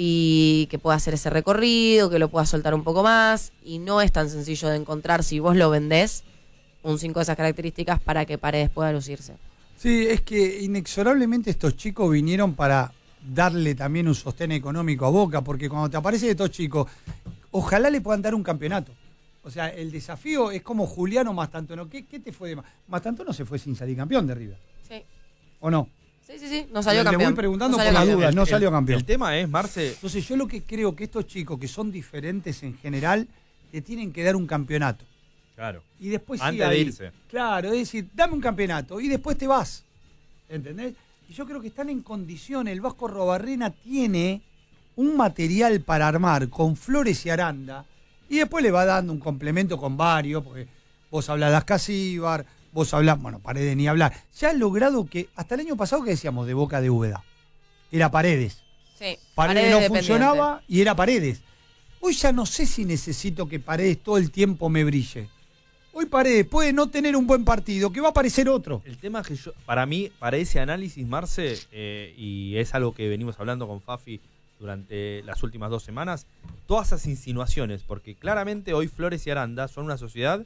Y que pueda hacer ese recorrido, que lo pueda soltar un poco más. Y no es tan sencillo de encontrar, si vos lo vendés, un cinco de esas características para que Paredes pueda lucirse. Sí, es que inexorablemente estos chicos vinieron para darle también un sostén económico a Boca, porque cuando te aparecen estos chicos, ojalá le puedan dar un campeonato. O sea, el desafío es como Juliano Mastantuono. ¿Qué, qué te fue de más? Mastantuono se fue sin salir campeón de River, Sí, ¿o no? sí, sí, sí. No salió Le- le campeón. voy preguntando No por salió la campeón. duda, no El- salió campeón. El tema es, Marce, Entonces yo lo que creo que estos chicos que son diferentes en general, te tienen que dar un campeonato. claro. Y después sí, Antes de ahí. irse. Claro, es decir, dame un campeonato y después te vas. ¿Entendés? Y yo creo que están en condiciones. El Vasco Robarrena tiene un material para armar con Flores y Aranda y después le va dando un complemento con varios, porque vos hablás de Ascasíbar, vos hablás, bueno, Paredes ni hablar. Ya ha logrado que, hasta el año pasado que decíamos de Boca de Úbeda, era Paredes. Sí, Paredes, Paredes no dependiente. funcionaba y era Paredes. Hoy ya no sé si necesito que Paredes todo el tiempo me brille. Hoy Paredes puede no tener un buen partido, que va a aparecer otro. El tema es que yo, para mí, para ese análisis, Marce, eh, y es algo que venimos hablando con Fafi durante las últimas dos semanas, todas esas insinuaciones, porque claramente hoy Flores y Aranda son una sociedad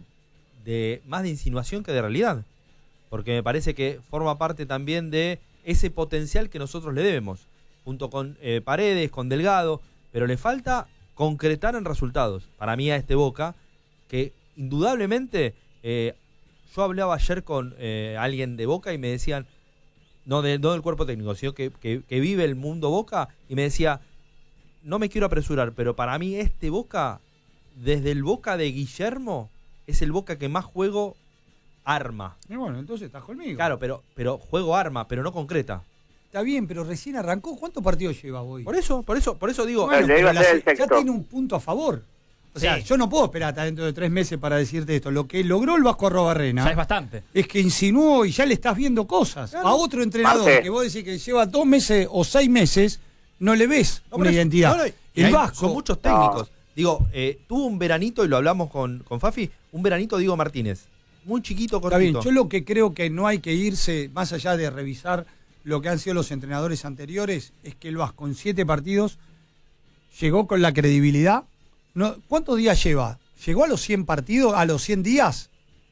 de más de insinuación que de realidad, porque me parece que forma parte también de ese potencial que nosotros le debemos, junto con eh, Paredes, con Delgado, pero le falta concretar en resultados. Para mí a este Boca, que indudablemente, eh, yo hablaba ayer con eh, alguien de Boca y me decían, no, de, no del cuerpo técnico, sino que, que, que vive el mundo Boca, y me decía, no me quiero apresurar, pero para mí este Boca, desde el Boca de Guillermo, es el Boca que más juego arma. Y bueno, entonces estás conmigo. Claro, pero, pero juego arma, pero no concreta. Está bien, pero recién arrancó. ¿Cuántos partidos lleva hoy? Por eso, por eso, por eso digo, Bueno, Le iba pero a ser la- el ya sexto. tiene un punto a favor. O sea, Sí. yo no puedo esperar hasta dentro de tres meses para decirte esto. Lo que logró el Vasco Arrobarrena Ya es bastante. es que insinuó y ya le estás viendo cosas. A otro entrenador Marce. que vos decís que lleva dos meses o seis meses, no le ves No, una pero es- identidad. no, no, y el hay- Vasco. son muchos técnicos. Digo, eh, tuvo un veranito, y lo hablamos con, con Fafi, un veranito Diego Martínez. Muy chiquito, Está bien, cortito. yo lo que creo que no hay que irse, más allá de revisar lo que han sido los entrenadores anteriores, es que el Vasco en siete partidos llegó con la credibilidad. No, ¿cuántos días lleva? ¿Llegó a los cien partidos, a los cien días?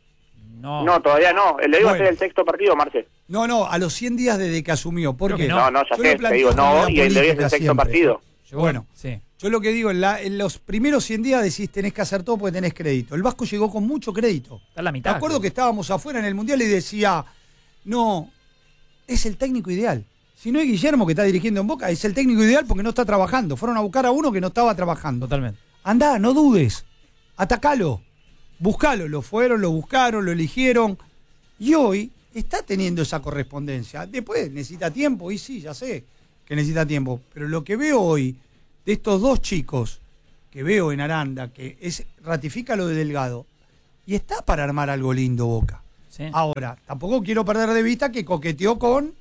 No. No, todavía no. El de hoy va a Bueno. ser el sexto partido, Marce. No, no, a los cien días desde que asumió. ¿Por Creo qué? que No, no, ya Yo lo sé, te planteo digo como no, la y el de hoy es el política sexto siempre. partido. Bueno, Sí. yo lo que digo, en, la- en los primeros cien días decís tenés que hacer todo porque tenés crédito. El Vasco llegó con mucho crédito. Está en la mitad. Me acuerdo que estábamos afuera en el Mundial y decía, no, es el técnico ideal. Si no es Guillermo que está dirigiendo en Boca, es el técnico ideal porque no está trabajando. Fueron a buscar a uno que no estaba trabajando. Totalmente. Andá, no dudes, atacalo, buscalo. Lo fueron, lo buscaron, lo eligieron. Y hoy está teniendo esa correspondencia. Después necesita tiempo, y sí, ya sé. que necesita tiempo. Pero lo que veo hoy de estos dos chicos que veo en Aranda, que es ratifica lo de Delgado, y está para armar algo lindo Boca. Sí. Ahora, tampoco quiero perder de vista que coqueteó con,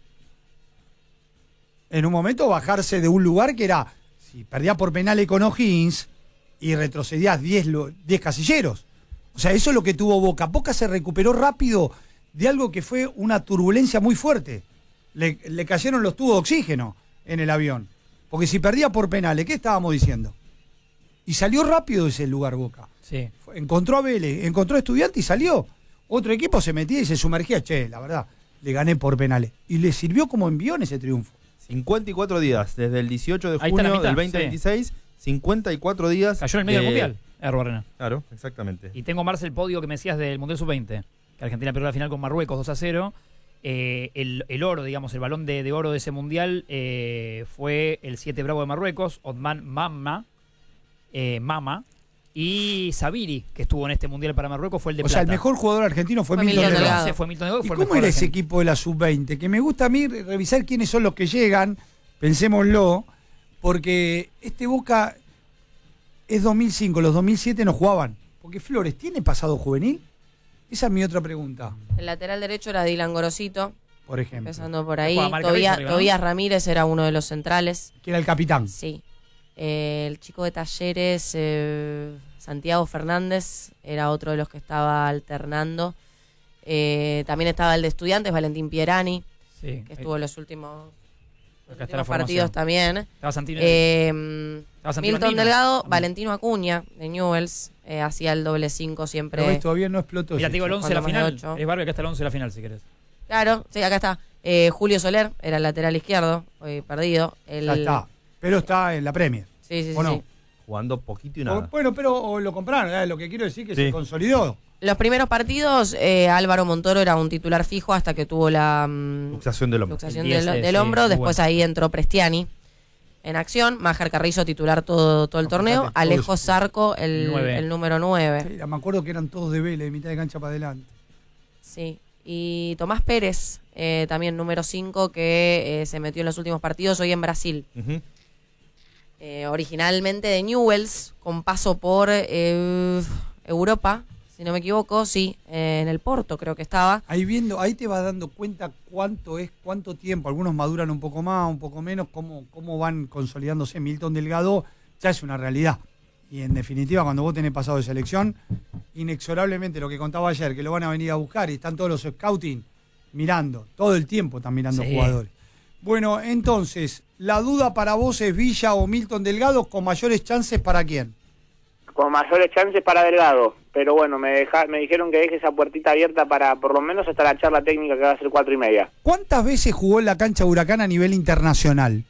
en un momento, bajarse de un lugar que era, si perdía por penales con O'Higgins y retrocedías diez casilleros. O sea, eso es lo que tuvo Boca. Boca se recuperó rápido de algo que fue una turbulencia muy fuerte. Le, le cayeron los tubos de oxígeno en el avión. Porque si perdía por penales, ¿qué estábamos diciendo? Y salió rápido de ese lugar Boca. Sí. Encontró a Vélez, encontró a Estudiante y salió. Otro equipo se metía y se sumergía. Che, la verdad, le gané por penales. Y le sirvió como envión ese triunfo. cincuenta y cuatro días, desde el dieciocho de Ahí está la junio mitad, del veinte veintiséis, sí. cincuenta y cuatro días. Cayó en el medio de... del Mundial, Erro Arena. Claro, exactamente. Y tengo, Marce, el podio que me decías del Mundial sub veinte, que Argentina perdió la final con Marruecos dos a cero. Eh, el, el oro, digamos, el balón de, de oro de ese Mundial eh, fue el siete Bravo de Marruecos, Othman Mama, eh, Mama, y Sabiri, que estuvo en este Mundial para Marruecos, fue el de O plata. sea, el mejor jugador argentino fue, Fue Milton Milton Delgado. Delgado. Sí, fue Milton Delgado, ¿Y fue el cómo mejor era ese argentino. equipo de la sub veinte? Que me gusta a mí revisar quiénes son los que llegan, pensémoslo, porque este Boca es dos mil cinco, los dos mil siete no jugaban. Porque Flores, ¿tiene pasado juvenil? Esa es mi otra pregunta, El lateral derecho era Dylan Gorosito, por ejemplo. empezando por ahí. Juega Marca Tobías, Rizzo arriba, ¿no? Tobías Ramírez era uno de los centrales. Que era el capitán. Sí. Eh, el chico de Talleres, eh, Santiago Fernández, era otro de los que estaba alternando. Eh, también estaba el de Estudiantes, Valentín Pierani, Sí. que estuvo en los últimos, los Acá está la últimos partidos formación. también. Estaba Santino. Eh, Estaba Santino Milton Andino. Delgado, Andino. Valentino Acuña, de Newells, eh, hacía el doble cinco siempre. Pero ves, todavía no explotó. Mira, ese te digo el chico. once de la Cuando más de final. ocho. Es Barbie, acá está el once de la final, si querés. Claro, sí, acá está. Eh, Julio Soler era el lateral izquierdo, hoy perdido. El, Ya está. Pero está en la Premier. Sí, sí, ¿O sí, no? sí. Jugando poquito y O- nada. bueno, pero o lo compraron. eh, Lo que quiero decir que Sí. se consolidó. Los primeros partidos, eh, Álvaro Montoro era un titular fijo hasta que tuvo la mm, Luxación del hombro. luxación El diez, del, sí, del sí, hombro. muy Después bueno. ahí entró Prestiani en acción. Máger Carrizo titular todo, todo el No, torneo. fíjate, todo Alejo eso. Zarco el, Nueve. el número nueve. Sí, me acuerdo que eran todos de Vélez, de mitad de cancha para adelante. Sí. Y Tomás Pérez, eh, también número cinco, que eh, se metió en los últimos partidos hoy en Brasil. Ujú. Eh, originalmente de Newells, con paso por eh, Europa, si no me equivoco, sí, eh, en el Porto creo que estaba. Ahí viendo, ahí te vas dando cuenta cuánto es, cuánto tiempo. Algunos maduran un poco más, un poco menos, cómo, cómo van consolidándose. Milton Delgado ya es una realidad. Y en definitiva, cuando vos tenés pasado de selección, inexorablemente lo que contaba ayer, que lo van a venir a buscar y están todos los scouting mirando, todo el tiempo están mirando Sí. jugadores. Bueno, entonces, la duda para vos es Villa o Milton Delgado, con mayores chances para quién. Con mayores chances para Delgado, pero bueno, me deja, me dijeron que deje esa puertita abierta para por lo menos hasta la charla técnica que va a ser cuatro y media. ¿Cuántas veces jugó en la cancha Huracán a nivel internacional?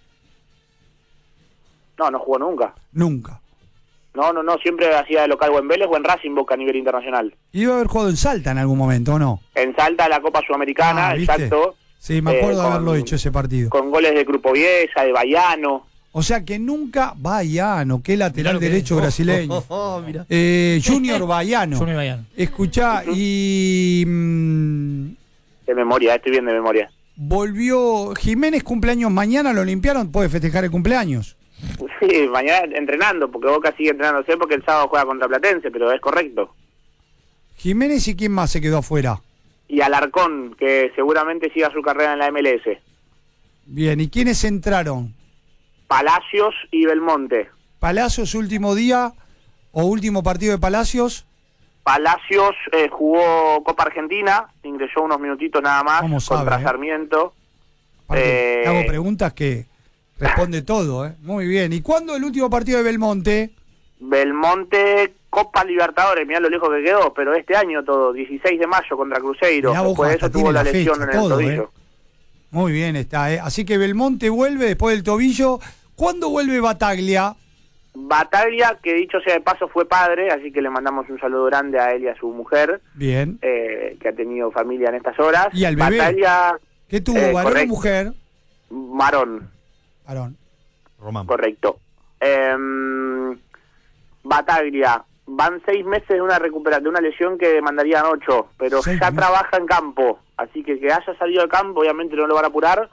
No, no jugó nunca. Nunca. No, no, no, siempre hacía de local o en Vélez o en Racing Boca a nivel internacional. Y debe haber jugado en Salta en algún momento, ¿o no? En Salta, la Copa Sudamericana, Ah, ¿viste? exacto, Sí, me acuerdo Eh, de haberlo con- hecho ese partido. con goles de Grupo Viesa, de Baiano. O sea que nunca Baiano, qué Mirá lateral lo que derecho es. brasileño. Oh, oh, oh, mira. Eh, Junior Baiano. Junior Bayern. Escuchá, y mm, De memoria, estoy bien de memoria. volvió Jiménez, cumpleaños mañana, lo limpiaron, puede festejar el cumpleaños. Sí, mañana entrenando, porque Boca sigue entrenándose porque el sábado juega contra Platense, pero es correcto. Jiménez y quién más se quedó afuera. Y Alarcón, que seguramente siga su carrera en la M L S. Bien, ¿y quiénes entraron? Palacios y Belmonte. Palacios, último día o último partido de Palacios. Palacios eh, jugó Copa Argentina, ingresó unos minutitos nada más ¿Cómo sabe, contra eh? Sarmiento. Aparte, Eh, le hago preguntas que responde todo, ¿eh? Muy bien. ¿Y cuándo el último partido de Belmonte? Belmonte, Copa Libertadores, mirá lo lejos que quedó, pero este año todo, dieciséis de mayo contra Cruzeiro. Mirá vos, Después de hasta eso tuvo tiene la la lesión fecha, en el todo, tobillo. ¿eh? Muy bien está, ¿eh? Así que Belmonte vuelve después del tobillo. ¿Cuándo vuelve Bataglia? Bataglia, que dicho sea de paso fue padre, así que le mandamos un saludo grande a él y a su mujer, Bien. eh, que ha tenido familia en estas horas. ¿Y al bebé? Bataglia, ¿Qué tuvo, Eh, varón o correcto. mujer? Marón, Varón. Román. correcto. Em, Bataglia, van seis meses de una recuperación de una lesión que demandarían ocho, pero Seis ya meses. trabaja en campo, así que que haya salido al campo, obviamente no lo van a apurar,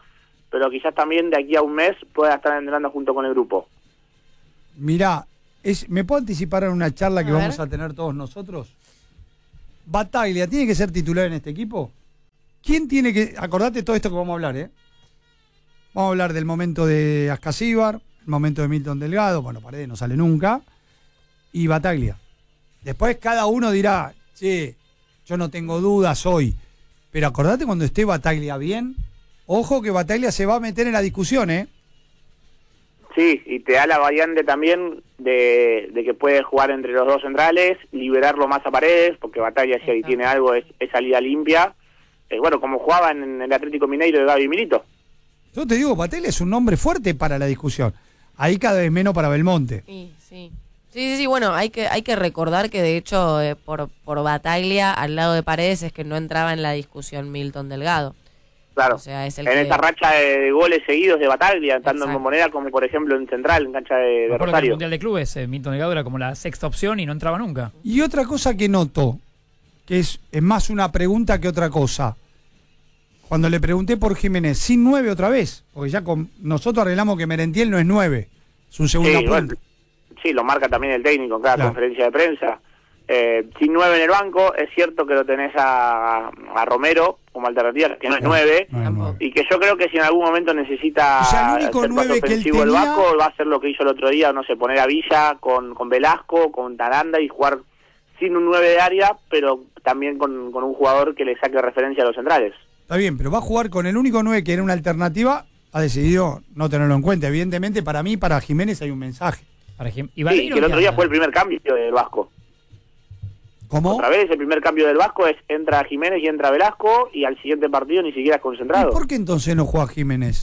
pero quizás también de aquí a un mes pueda estar entrenando junto con el grupo. Mirá, es, ¿me puedo anticipar en una charla que A ver. vamos a tener todos nosotros? ¿Bataglia tiene que ser titular en este equipo? ¿Quién tiene que...? Acordate todo esto que vamos a hablar, ¿eh? Vamos a hablar del momento de Ascasíbar, el momento de Milton Delgado, bueno, Paredes no sale nunca, y Bataglia. Después cada uno dirá, che, yo no tengo dudas hoy, pero acordate cuando esté Bataglia bien, ojo que Bataglia se va a meter en la discusión, ¿eh? Sí, y te da la variante también de, de que puede jugar entre los dos centrales, liberarlo más a Paredes, porque Bataglia si ahí tiene algo es, es salida limpia. Eh, bueno, como jugaba en el Atlético Mineiro de Gaby Milito. Yo te digo, Bataglia es un nombre fuerte para la discusión. Ahí cada vez menos para Belmonte. Sí, sí. Sí, sí, sí, bueno, hay que, hay que recordar que de hecho eh, por, por Bataglia al lado de Paredes es que no entraba en la discusión Milton Delgado. Claro, O sea, es el en que- esa racha de, de goles seguidos de Bataglia, tanto en Exacto. Bombonera como por ejemplo en Central, en cancha de, de Me acuerdo que en el Rosario. Mundial de Clubes, eh, Milton Delgado era como la sexta opción y no entraba nunca. Y otra cosa que noto, que es, es más una pregunta que otra cosa. Cuando le pregunté por Jiménez, sin nueve otra vez, porque ya con nosotros arreglamos que Merentiel no es nueve, es un segundo Sí, punto. bueno, sí, lo marca también el técnico en cada Claro. conferencia de prensa. Eh, sin nueve en el banco, es cierto que lo tenés a, a Romero como alternativa, que no es nueve, No es Tampoco. nueve. y que yo creo que si en algún momento necesita O sea, el único ser más nueve que él ofensivo el tenía- Vasco, va a hacer lo que hizo el otro día, no sé, poner a Villa con, con Velasco, con Taranda y jugar sin un nueve de área, pero también con, con un jugador que le saque referencia a los centrales. Está bien, pero va a jugar con el único nueve que era una alternativa, ha decidido no tenerlo en cuenta. Evidentemente, para mí, para Jiménez hay un mensaje. Para ejemplo, y Sí, Vareiro, que el ¿qué otro día anda? fue el primer cambio del Vasco. ¿Cómo? Otra vez, el primer cambio del Vasco es entra Jiménez y entra Velasco, y al siguiente partido ni siquiera es ¿Y concentrado. por qué entonces no juega Jiménez?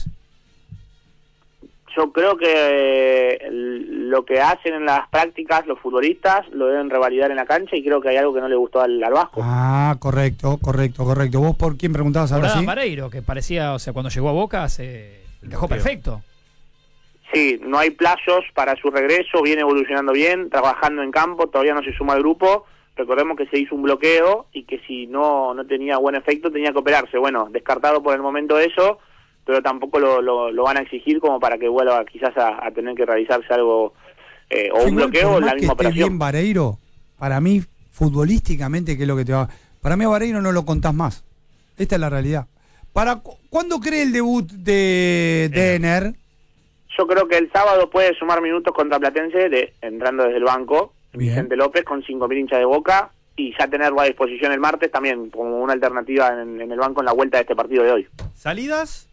Yo creo que eh, lo que hacen en las prácticas los futbolistas lo deben revalidar en la cancha, y creo que hay algo que no le gustó al, al Vasco. Ah, correcto, correcto, correcto. ¿Vos por quién preguntabas ahora Morada sí? Vareiro, que parecía, o sea, cuando llegó a Boca se encajó bloqueo. perfecto. Sí, no hay plazos para su regreso, viene evolucionando bien, trabajando en campo, todavía no se suma al grupo. Recordemos que se hizo un bloqueo y que si no no tenía buen efecto tenía que operarse. Bueno, descartado por el momento eso, pero tampoco lo, lo, lo van a exigir como para que vuelva quizás a, a tener que realizarse algo, eh, o un Igual, bloqueo por o la más que misma esté operación. bien Vareiro, para mí, futbolísticamente, ¿qué es lo que te va? Para mí a Vareiro no lo contás más. Esta es la realidad. Para cu- ¿Cuándo cree el debut de Denner? Yo creo que el sábado puede sumar minutos contra Platense, de, entrando desde el banco, Bien. Vicente López con cinco mil hinchas de Boca, y ya tenerlo a disposición el martes también como una alternativa en, en el banco en la vuelta de este partido de hoy. ¿Salidas?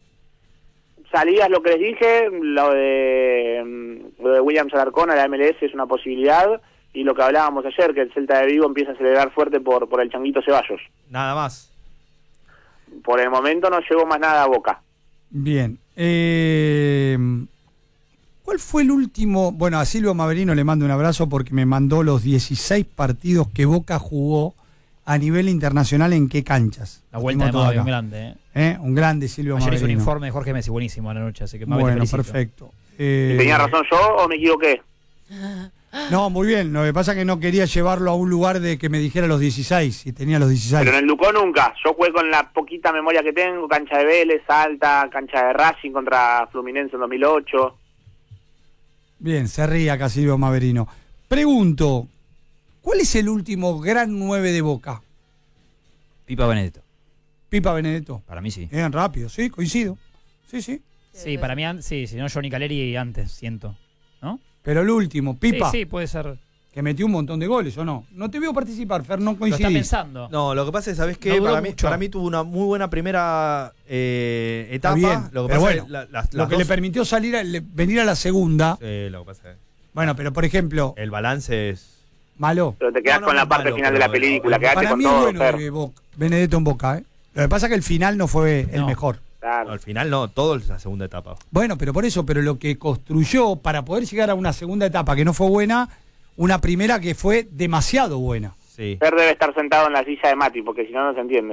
Salidas, lo que les dije, lo de, mm, lo de Williams Alarcón a la M L S es una posibilidad, y lo que hablábamos ayer, que el Celta de Vigo empieza a celebrar fuerte por, por el Changuito Ceballos. Nada más. Por el momento no llegó más nada a Boca. Bien. Eh, ¿Cuál fue el último? Bueno, a Silvio Maverino le mando un abrazo porque me mandó los dieciséis partidos que Boca jugó a nivel internacional. ¿En qué canchas? La vuelta de Tengo todo modo acá. bien grande. ¿eh? ¿Eh? Un grande Silvio Ayer hizo un Maverino. informe de Jorge Messi, buenísimo a la noche, así que Mabel, te Bueno, felicito. perfecto. Eh, ¿Tenía razón yo o me equivoqué? No, muy bien. Lo que pasa es que no quería llevarlo a un lugar de que me dijera los dieciséis, y tenía los dieciséis. Pero en el Ducó nunca. Yo jugué con la poquita memoria que tengo, cancha de Vélez, Salta, cancha de Racing contra Fluminense en dos mil ocho. Bien, se ríe acá Silvio Maverino. Pregunto, ¿cuál es el último gran nueve de Boca? Pipa Benedetto. Pipa Benedetto. Para mí sí. Bien, rápido, sí, coincido. Sí, sí. Sí, para mí, an- sí, si no Johnny Caleri antes, siento. ¿No? Pero el último, Pipa, Sí, sí, puede ser. que metió un montón de goles, ¿o no? No te veo participar, Fer, no Lo está coincidís. pensando. No, lo que pasa es, ¿sabés qué? No duró para, mí, mucho. para mí tuvo una muy buena primera eh, Está etapa. bien, lo que pero pasa bueno, es la- las- Lo las que le dos- permitió salir a- le- venir a la segunda. Sí, lo que pasa es Bueno, pero por ejemplo, el balance es... malo. Pero te quedás No, no, con la no es parte malo, final de pero- la película, pero- quedaste Para con mí es todo, bueno Fer. eh, Boca- Benedetto en Boca, ¿eh? Lo que pasa es que el final no fue el No. mejor. Claro. Al final no, todo es la segunda etapa. Bueno, pero por eso, pero lo que construyó para poder llegar a una segunda etapa que no fue buena, una primera que fue demasiado buena. Sí. Fer debe estar sentado en la silla de Mati, porque si no, no se entiende.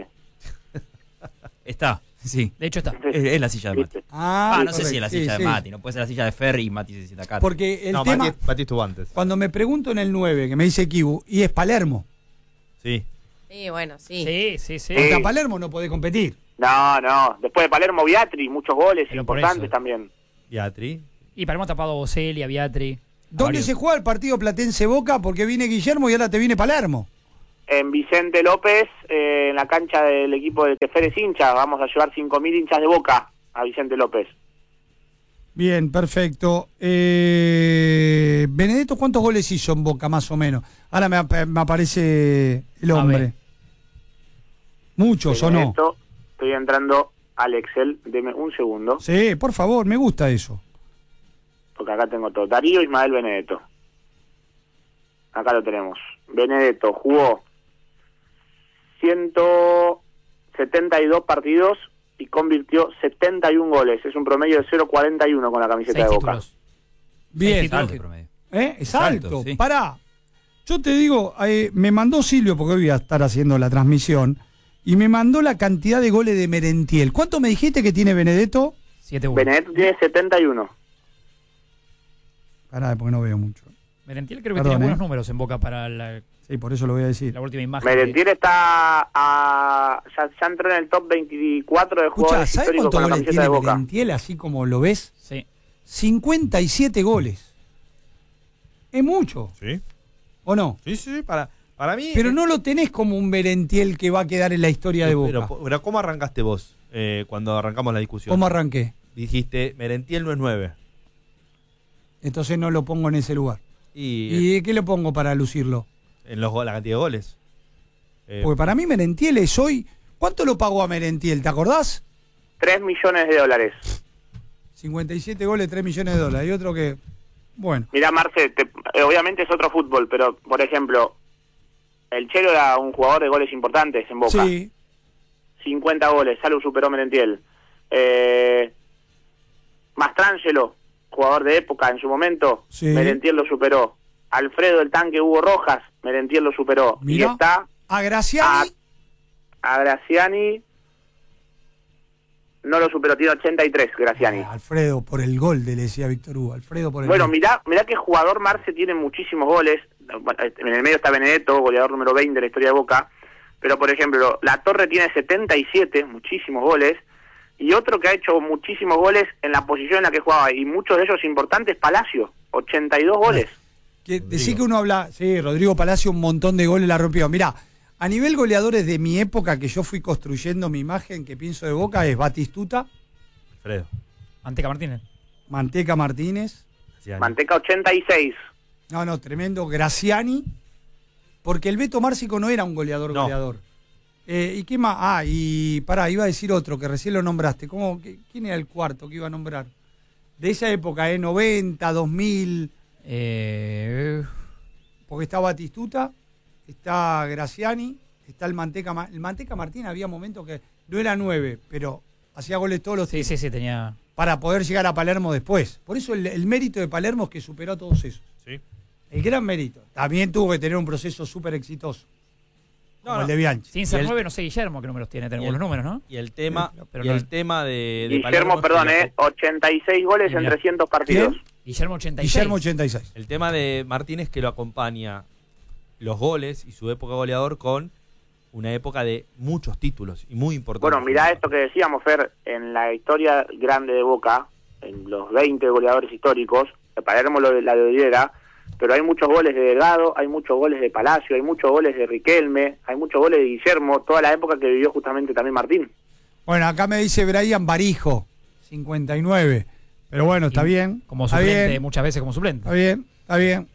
Está, sí. De hecho está. Es, es la silla de Mati. ¿Viste? Ah, Ah, no sé si es la correcto, silla sí, de sí. Mati. No puede ser la silla de Ferry y Mati se sienta acá. Porque el no, tema, Mati, Mati estuvo antes. cuando me pregunto en el nueve, que me dice Kibu, y es Palermo. Sí. Sí, bueno, sí. Sí, sí, sí. Sí. Contra Palermo no podés competir. No, no. Después de Palermo, Viatri, muchos goles Pero por importantes eso. también. Beatri. Y Palermo ha tapado a Boselli, a Viatri. ¿Dónde se juega el partido Platense-Boca? Porque viene Guillermo y ahora te viene Palermo. En Vicente López, eh, en la cancha del equipo de Teferes hinchas, vamos a llevar cinco mil hinchas de Boca a Vicente López. Bien, perfecto. Eh, Benedetto, ¿cuántos goles hizo en Boca, más o menos? Ahora me, ap- me aparece el A hombre. ver. ¿Muchos o no? Esto, estoy entrando al Excel, deme un segundo, Sí, por favor, me gusta eso. porque acá tengo todo. Darío Ismael Benedetto. Acá lo tenemos. Benedetto jugó ciento setenta y dos partidos y convirtió setenta y un goles. Es un promedio de cero coma cuarenta y uno con la camiseta Seis de Boca. títulos. Bien. Seis títulos. Alto el promedio. ¿Eh? Es alto. alto, sí. Pará. Yo te digo, eh, me mandó Silvio, porque hoy voy a estar haciendo la transmisión, y me mandó la cantidad de goles de Merentiel. ¿Cuánto me dijiste que tiene Benedetto? siete uno. Benedetto tiene setenta y uno. Pará, porque no veo mucho. Merentiel creo que Perdón, tenía buenos ¿eh? números en Boca para la, Sí, por eso lo voy a decir. la última imagen. Merentiel está a, ya, ya entró en el top veinticuatro de Escucha, jugadores ¿sabes históricos cuántos con la goles camiseta tiene de Boca. Merentiel, así como lo ves? Sí. cincuenta y siete goles. Es mucho, ¿Sí? ¿o no? Sí, sí, para, para mí... Pero eh, no lo tenés como un Merentiel que va a quedar en la historia de Boca. Pero, pero ¿cómo arrancaste vos eh, cuando arrancamos la discusión? ¿Cómo arranqué? Dijiste, Merentiel no es nueve. Entonces no lo pongo en ese lugar. Y, ¿Y de qué lo pongo para lucirlo? en los, go- la cantidad de goles. Eh, Porque para mí Merentiel es hoy... ¿Cuánto lo pagó a Merentiel? ¿Te acordás? tres millones de dólares. cincuenta y siete goles, tres millones de dólares. Y otro que... Bueno. Mirá, Marce, te- eh, obviamente es otro fútbol, pero, por ejemplo, el Chelo era un jugador de goles importantes en Boca. Sí. cincuenta goles, Salud superó Merentiel. Eh, Mastrangelo, jugador de época en su momento, Sí. Merentiel lo superó. Alfredo el Tanque Hugo Rojas, Merentiel lo superó. Mirá. Y está A Graciani... a, a Graciani, no lo superó, tiene ochenta y tres Graciani. Eh, Alfredo, por el gol, le decía Víctor Hugo. Alfredo por el Bueno, gol. mirá, mirá que jugador Marce tiene muchísimos goles. Bueno, en el medio está Benedetto, goleador número veinte de la historia de Boca. Pero, por ejemplo, La Torre tiene setenta y siete, muchísimos goles. Y otro que ha hecho muchísimos goles en la posición en la que jugaba, y muchos de ellos importantes, Palacio, ochenta y dos goles. Que, decir que uno habla... Sí, Rodrigo Palacio un montón de goles la rompió. Mirá, a nivel goleadores de mi época, que yo fui construyendo mi imagen que pienso de Boca, es Batistuta, Alfredo. Manteca Martínez. Manteca Martínez... Graciani. Manteca ochenta y seis. No, no, tremendo. Graciani, porque el Beto Márcico no era un goleador No. goleador. Eh, ¿Y qué más? Ah, y pará, iba a decir otro que recién lo nombraste. ¿Cómo, qué- ¿Quién era el cuarto que iba a nombrar? De esa época, ¿eh? noventa, dos mil, Eh, porque está Batistuta, está Graciani, está el Manteca. Ma- El Manteca Martín había momentos que no era nueve, pero hacía goles todos los sí, sí, sí, tenía... para poder llegar a Palermo después. Por eso el, el mérito de Palermo es que superó a todos esos. Sí. El gran mérito. También tuvo que tener un proceso súper exitoso. No, como no. el de Bianchi. Sin ser Y el- nueve, no sé, Guillermo, qué números tiene. Tenemos y el- los números, ¿no? Y el tema, Pero y no- el tema de, de Guillermo, Palermo, perdón, es que eh, ochenta y seis goles Y en mirá. trescientos partidos. ¿Quién? Guillermo ochenta y seis. Guillermo ochenta y seis. El tema de Martínez que lo acompaña los goles y su época goleador con una época de muchos títulos y muy importantes. Bueno, mirá esto que decíamos, Fer, en la historia grande de Boca, en los veinte goleadores históricos, Palermo lo de la de Odiera, pero hay muchos goles de Delgado, hay muchos goles de Palacio, hay muchos goles de Riquelme, hay muchos goles de Guillermo, toda la época que vivió justamente también Martín. Bueno, acá me dice Brian Barijo, cincuenta y nueve. Pero bueno, está Y bien. Como está suplente, bien, muchas veces como suplente. está bien, está bien.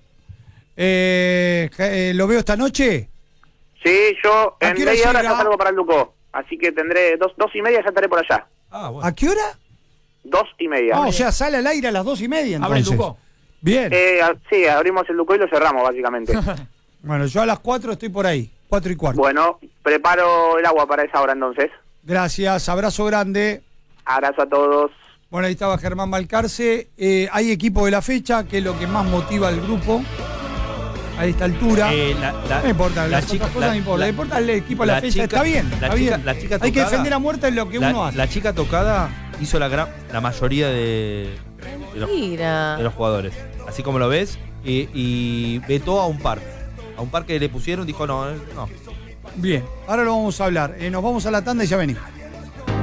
Eh, eh, ¿Lo veo esta noche? Sí, yo ¿A en qué hora media hora llega? ya salgo para el Ducó, así que tendré dos, dos y media ya estaré por allá. Ah, bueno. ¿A qué hora? Dos y media. Ah, o sea, sale al aire a las dos y media Abre el entonces. Ducó. Bien. Eh, a- sí, abrimos el Ducó y lo cerramos, básicamente. Bueno, yo a las cuatro estoy por ahí. Cuatro y cuarto. Bueno, preparo el agua para esa hora entonces. Gracias, abrazo grande. Abrazo a todos. Bueno, ahí estaba Germán Balcarce. Eh, hay equipo de la fecha, que es lo que más motiva al grupo a esta altura. Eh, la, la- No importa, la las chica- otras cosas la- no importa. la- Le importa el equipo de la, la fecha. chica- Está bien, la está chica- bien. la chica Hay que tocada- defender a muerte en lo que la- uno hace. la chica tocada hizo la gran la mayoría de, de los, Mentira. de los jugadores. Así como lo ves, y, y vetó a un par. A un par que le pusieron, dijo no, eh, no. Bien, ahora lo vamos a hablar. Eh, nos vamos a la tanda y ya venimos.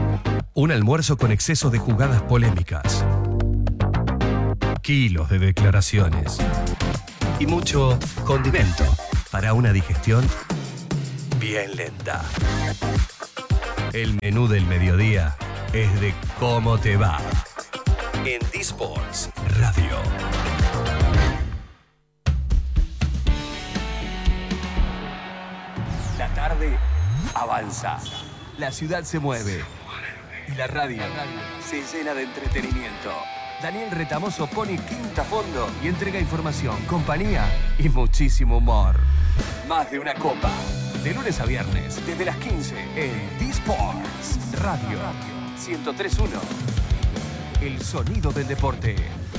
Un almuerzo con exceso de jugadas polémicas. Kilos de declaraciones. Y mucho condimento para una digestión bien lenta. El menú del mediodía es de cómo te va. En D-Sports Radio. La tarde avanza. La ciudad se mueve. Y la radio se llena de entretenimiento. Daniel Retamoso pone quinta a fondo y entrega información, compañía y muchísimo humor. Más de una copa. De lunes a viernes, desde las quince, en D-Sports Radio ciento tres punto uno. El sonido del deporte.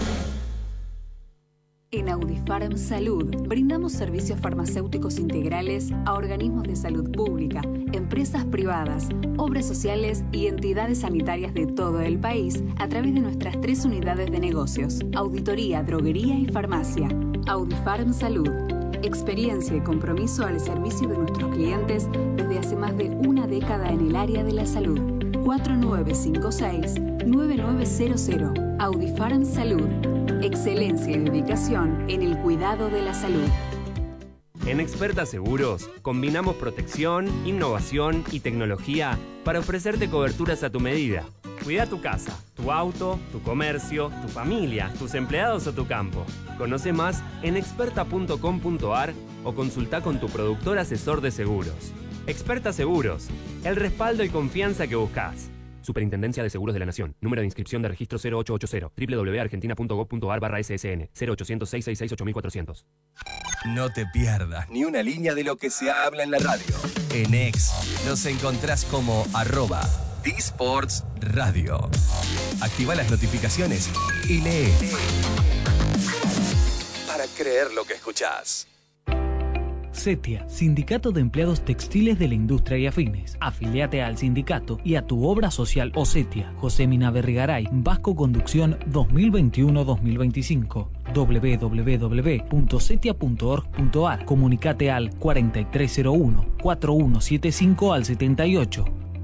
En Audifarm Salud brindamos servicios farmacéuticos integrales a organismos de salud pública, empresas privadas, obras sociales y entidades sanitarias de todo el país a través de nuestras tres unidades de negocios: auditoría, droguería y farmacia. Audifarm Salud. Experiencia y compromiso al servicio de nuestros clientes desde hace más de una década en el área de la salud. cuatro nueve cinco seis, nueve nueve cero cero. Audifarm Salud. Excelencia y dedicación en el cuidado de la salud. En Experta Seguros combinamos protección, innovación y tecnología para ofrecerte coberturas a tu medida. Cuida tu casa, tu auto, tu comercio, tu familia, tus empleados o tu campo. Conoce más en experta punto com punto a r o consulta con tu productor asesor de seguros. Experta Seguros, el respaldo y confianza que buscas. Superintendencia de Seguros de la Nación. Número de inscripción de registro cero ocho ocho cero. doble u doble u doble u punto argentina punto gob punto a r barra S S N. cero ochocientos, seiscientos sesenta y seis, ocho mil cuatrocientos. No te pierdas ni una línea de lo que se habla en la radio. En X nos encontrás como arroba D-Sports Radio. Activa las notificaciones y lee. Para creer lo que escuchás. CETIA, Sindicato de Empleados Textiles de la Industria y Afines. Afiliate al sindicato y a tu obra social o CETIA. José Mina Berrigaray, Vasco Conducción dos mil veintiuno dos mil veinticinco. doble u doble u doble u punto setia punto org punto a r. Comunicate al cuarenta y tres cero uno, cuarenta y uno setenta y cinco al setenta y ocho.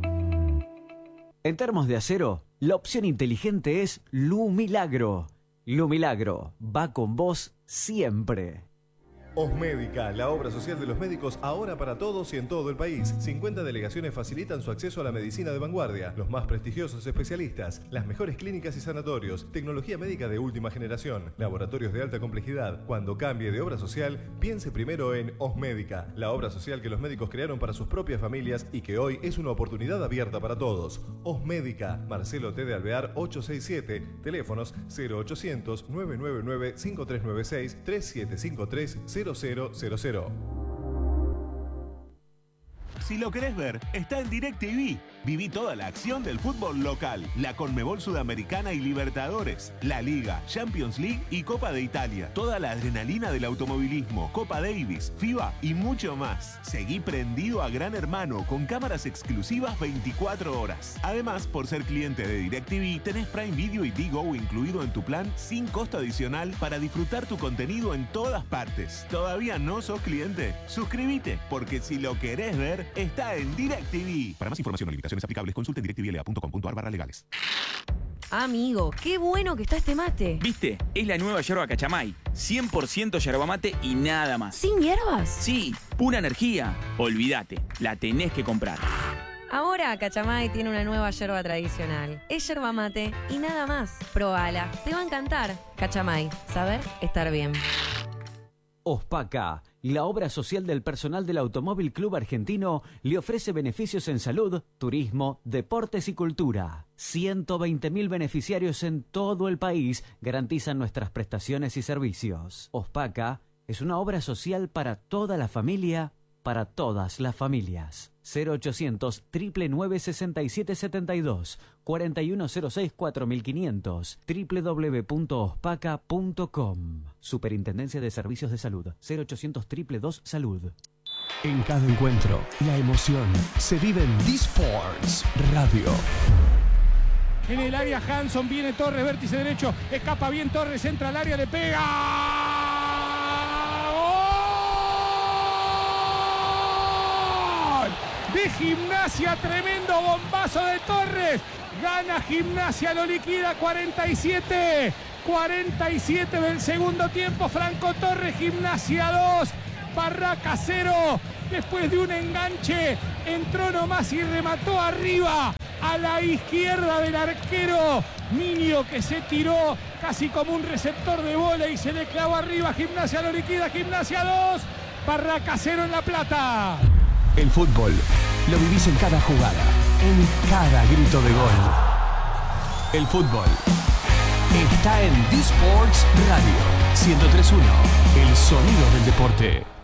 En Termos de Acero, la opción inteligente es Lu Milagro. Lu Milagro va con vos siempre. Osmédica, la obra social de los médicos ahora para todos y en todo el país. cincuenta delegaciones facilitan su acceso a la medicina de vanguardia, los más prestigiosos especialistas, las mejores clínicas y sanatorios, tecnología médica de última generación, laboratorios de alta complejidad. Cuando cambie de obra social, piense primero en Osmédica, la obra social que los médicos crearon para sus propias familias y que hoy es una oportunidad abierta para todos. Osmédica, Marcelo T. de Alvear ochocientos sesenta y siete, teléfonos cero ochocientos, nueve nueve nueve, cinco tres nueve seis, tres siete cinco tres, cero cero cero cero. Si lo querés ver, está en DirecTV. Viví toda la acción del fútbol local, la Conmebol Sudamericana y Libertadores, la Liga, Champions League y Copa de Italia. Toda la adrenalina del automovilismo, Copa Davis, FIBA y mucho más. Seguí prendido a Gran Hermano con cámaras exclusivas veinticuatro horas. Además, por ser cliente de DirecTV, tenés Prime Video y Digo incluido en tu plan sin costo adicional para disfrutar tu contenido en todas partes. ¿Todavía no sos cliente? Suscríbete, porque si lo querés ver, está en DirecTV. Para más información o limitaciones aplicables, consulte en directvla punto com punto a r barra legales. Amigo, qué bueno que está este mate. ¿Viste? Es la nueva yerba Cachamay. cien por ciento yerba mate y nada más. ¿Sin hierbas? Sí, pura energía. Olvídate, la tenés que comprar. Ahora Cachamay tiene una nueva yerba tradicional. Es yerba mate y nada más. Probala, te va a encantar. Cachamay, saber estar bien. Ospaca, la obra social del personal del Automóvil Club Argentino, le ofrece beneficios en salud, turismo, deportes y cultura. ciento veinte mil beneficiarios en todo el país garantizan nuestras prestaciones y servicios. Ospaca es una obra social para toda la familia, para todas las familias. cero ochocientos, nueve nueve sesenta y siete setenta y dos, cuarenta y uno cero seis, cuatro mil quinientos, doble u doble u doble u punto ospaca punto com. Superintendencia de Servicios de Salud, cero ochocientos, dos dos Salud. En cada encuentro, la emoción se vive en D-Sports Radio. En el área Hanson, viene Torres, vértice derecho, escapa bien Torres, entra al área, le pega. de Gimnasia, tremendo bombazo de Torres, gana Gimnasia, lo liquida cuarenta y siete, cuarenta y siete del segundo tiempo, Franco Torres, Gimnasia dos, Barraca cero, después de un enganche, entró nomás y remató arriba, a la izquierda del arquero, Minio, que se tiró casi como un receptor de bola y se le clavó arriba, Gimnasia lo liquida, Gimnasia dos, Barraca cero en La Plata. El fútbol lo vivís en cada jugada, en cada grito de gol. El fútbol está en D-Sports Radio ciento tres punto uno, el sonido del deporte.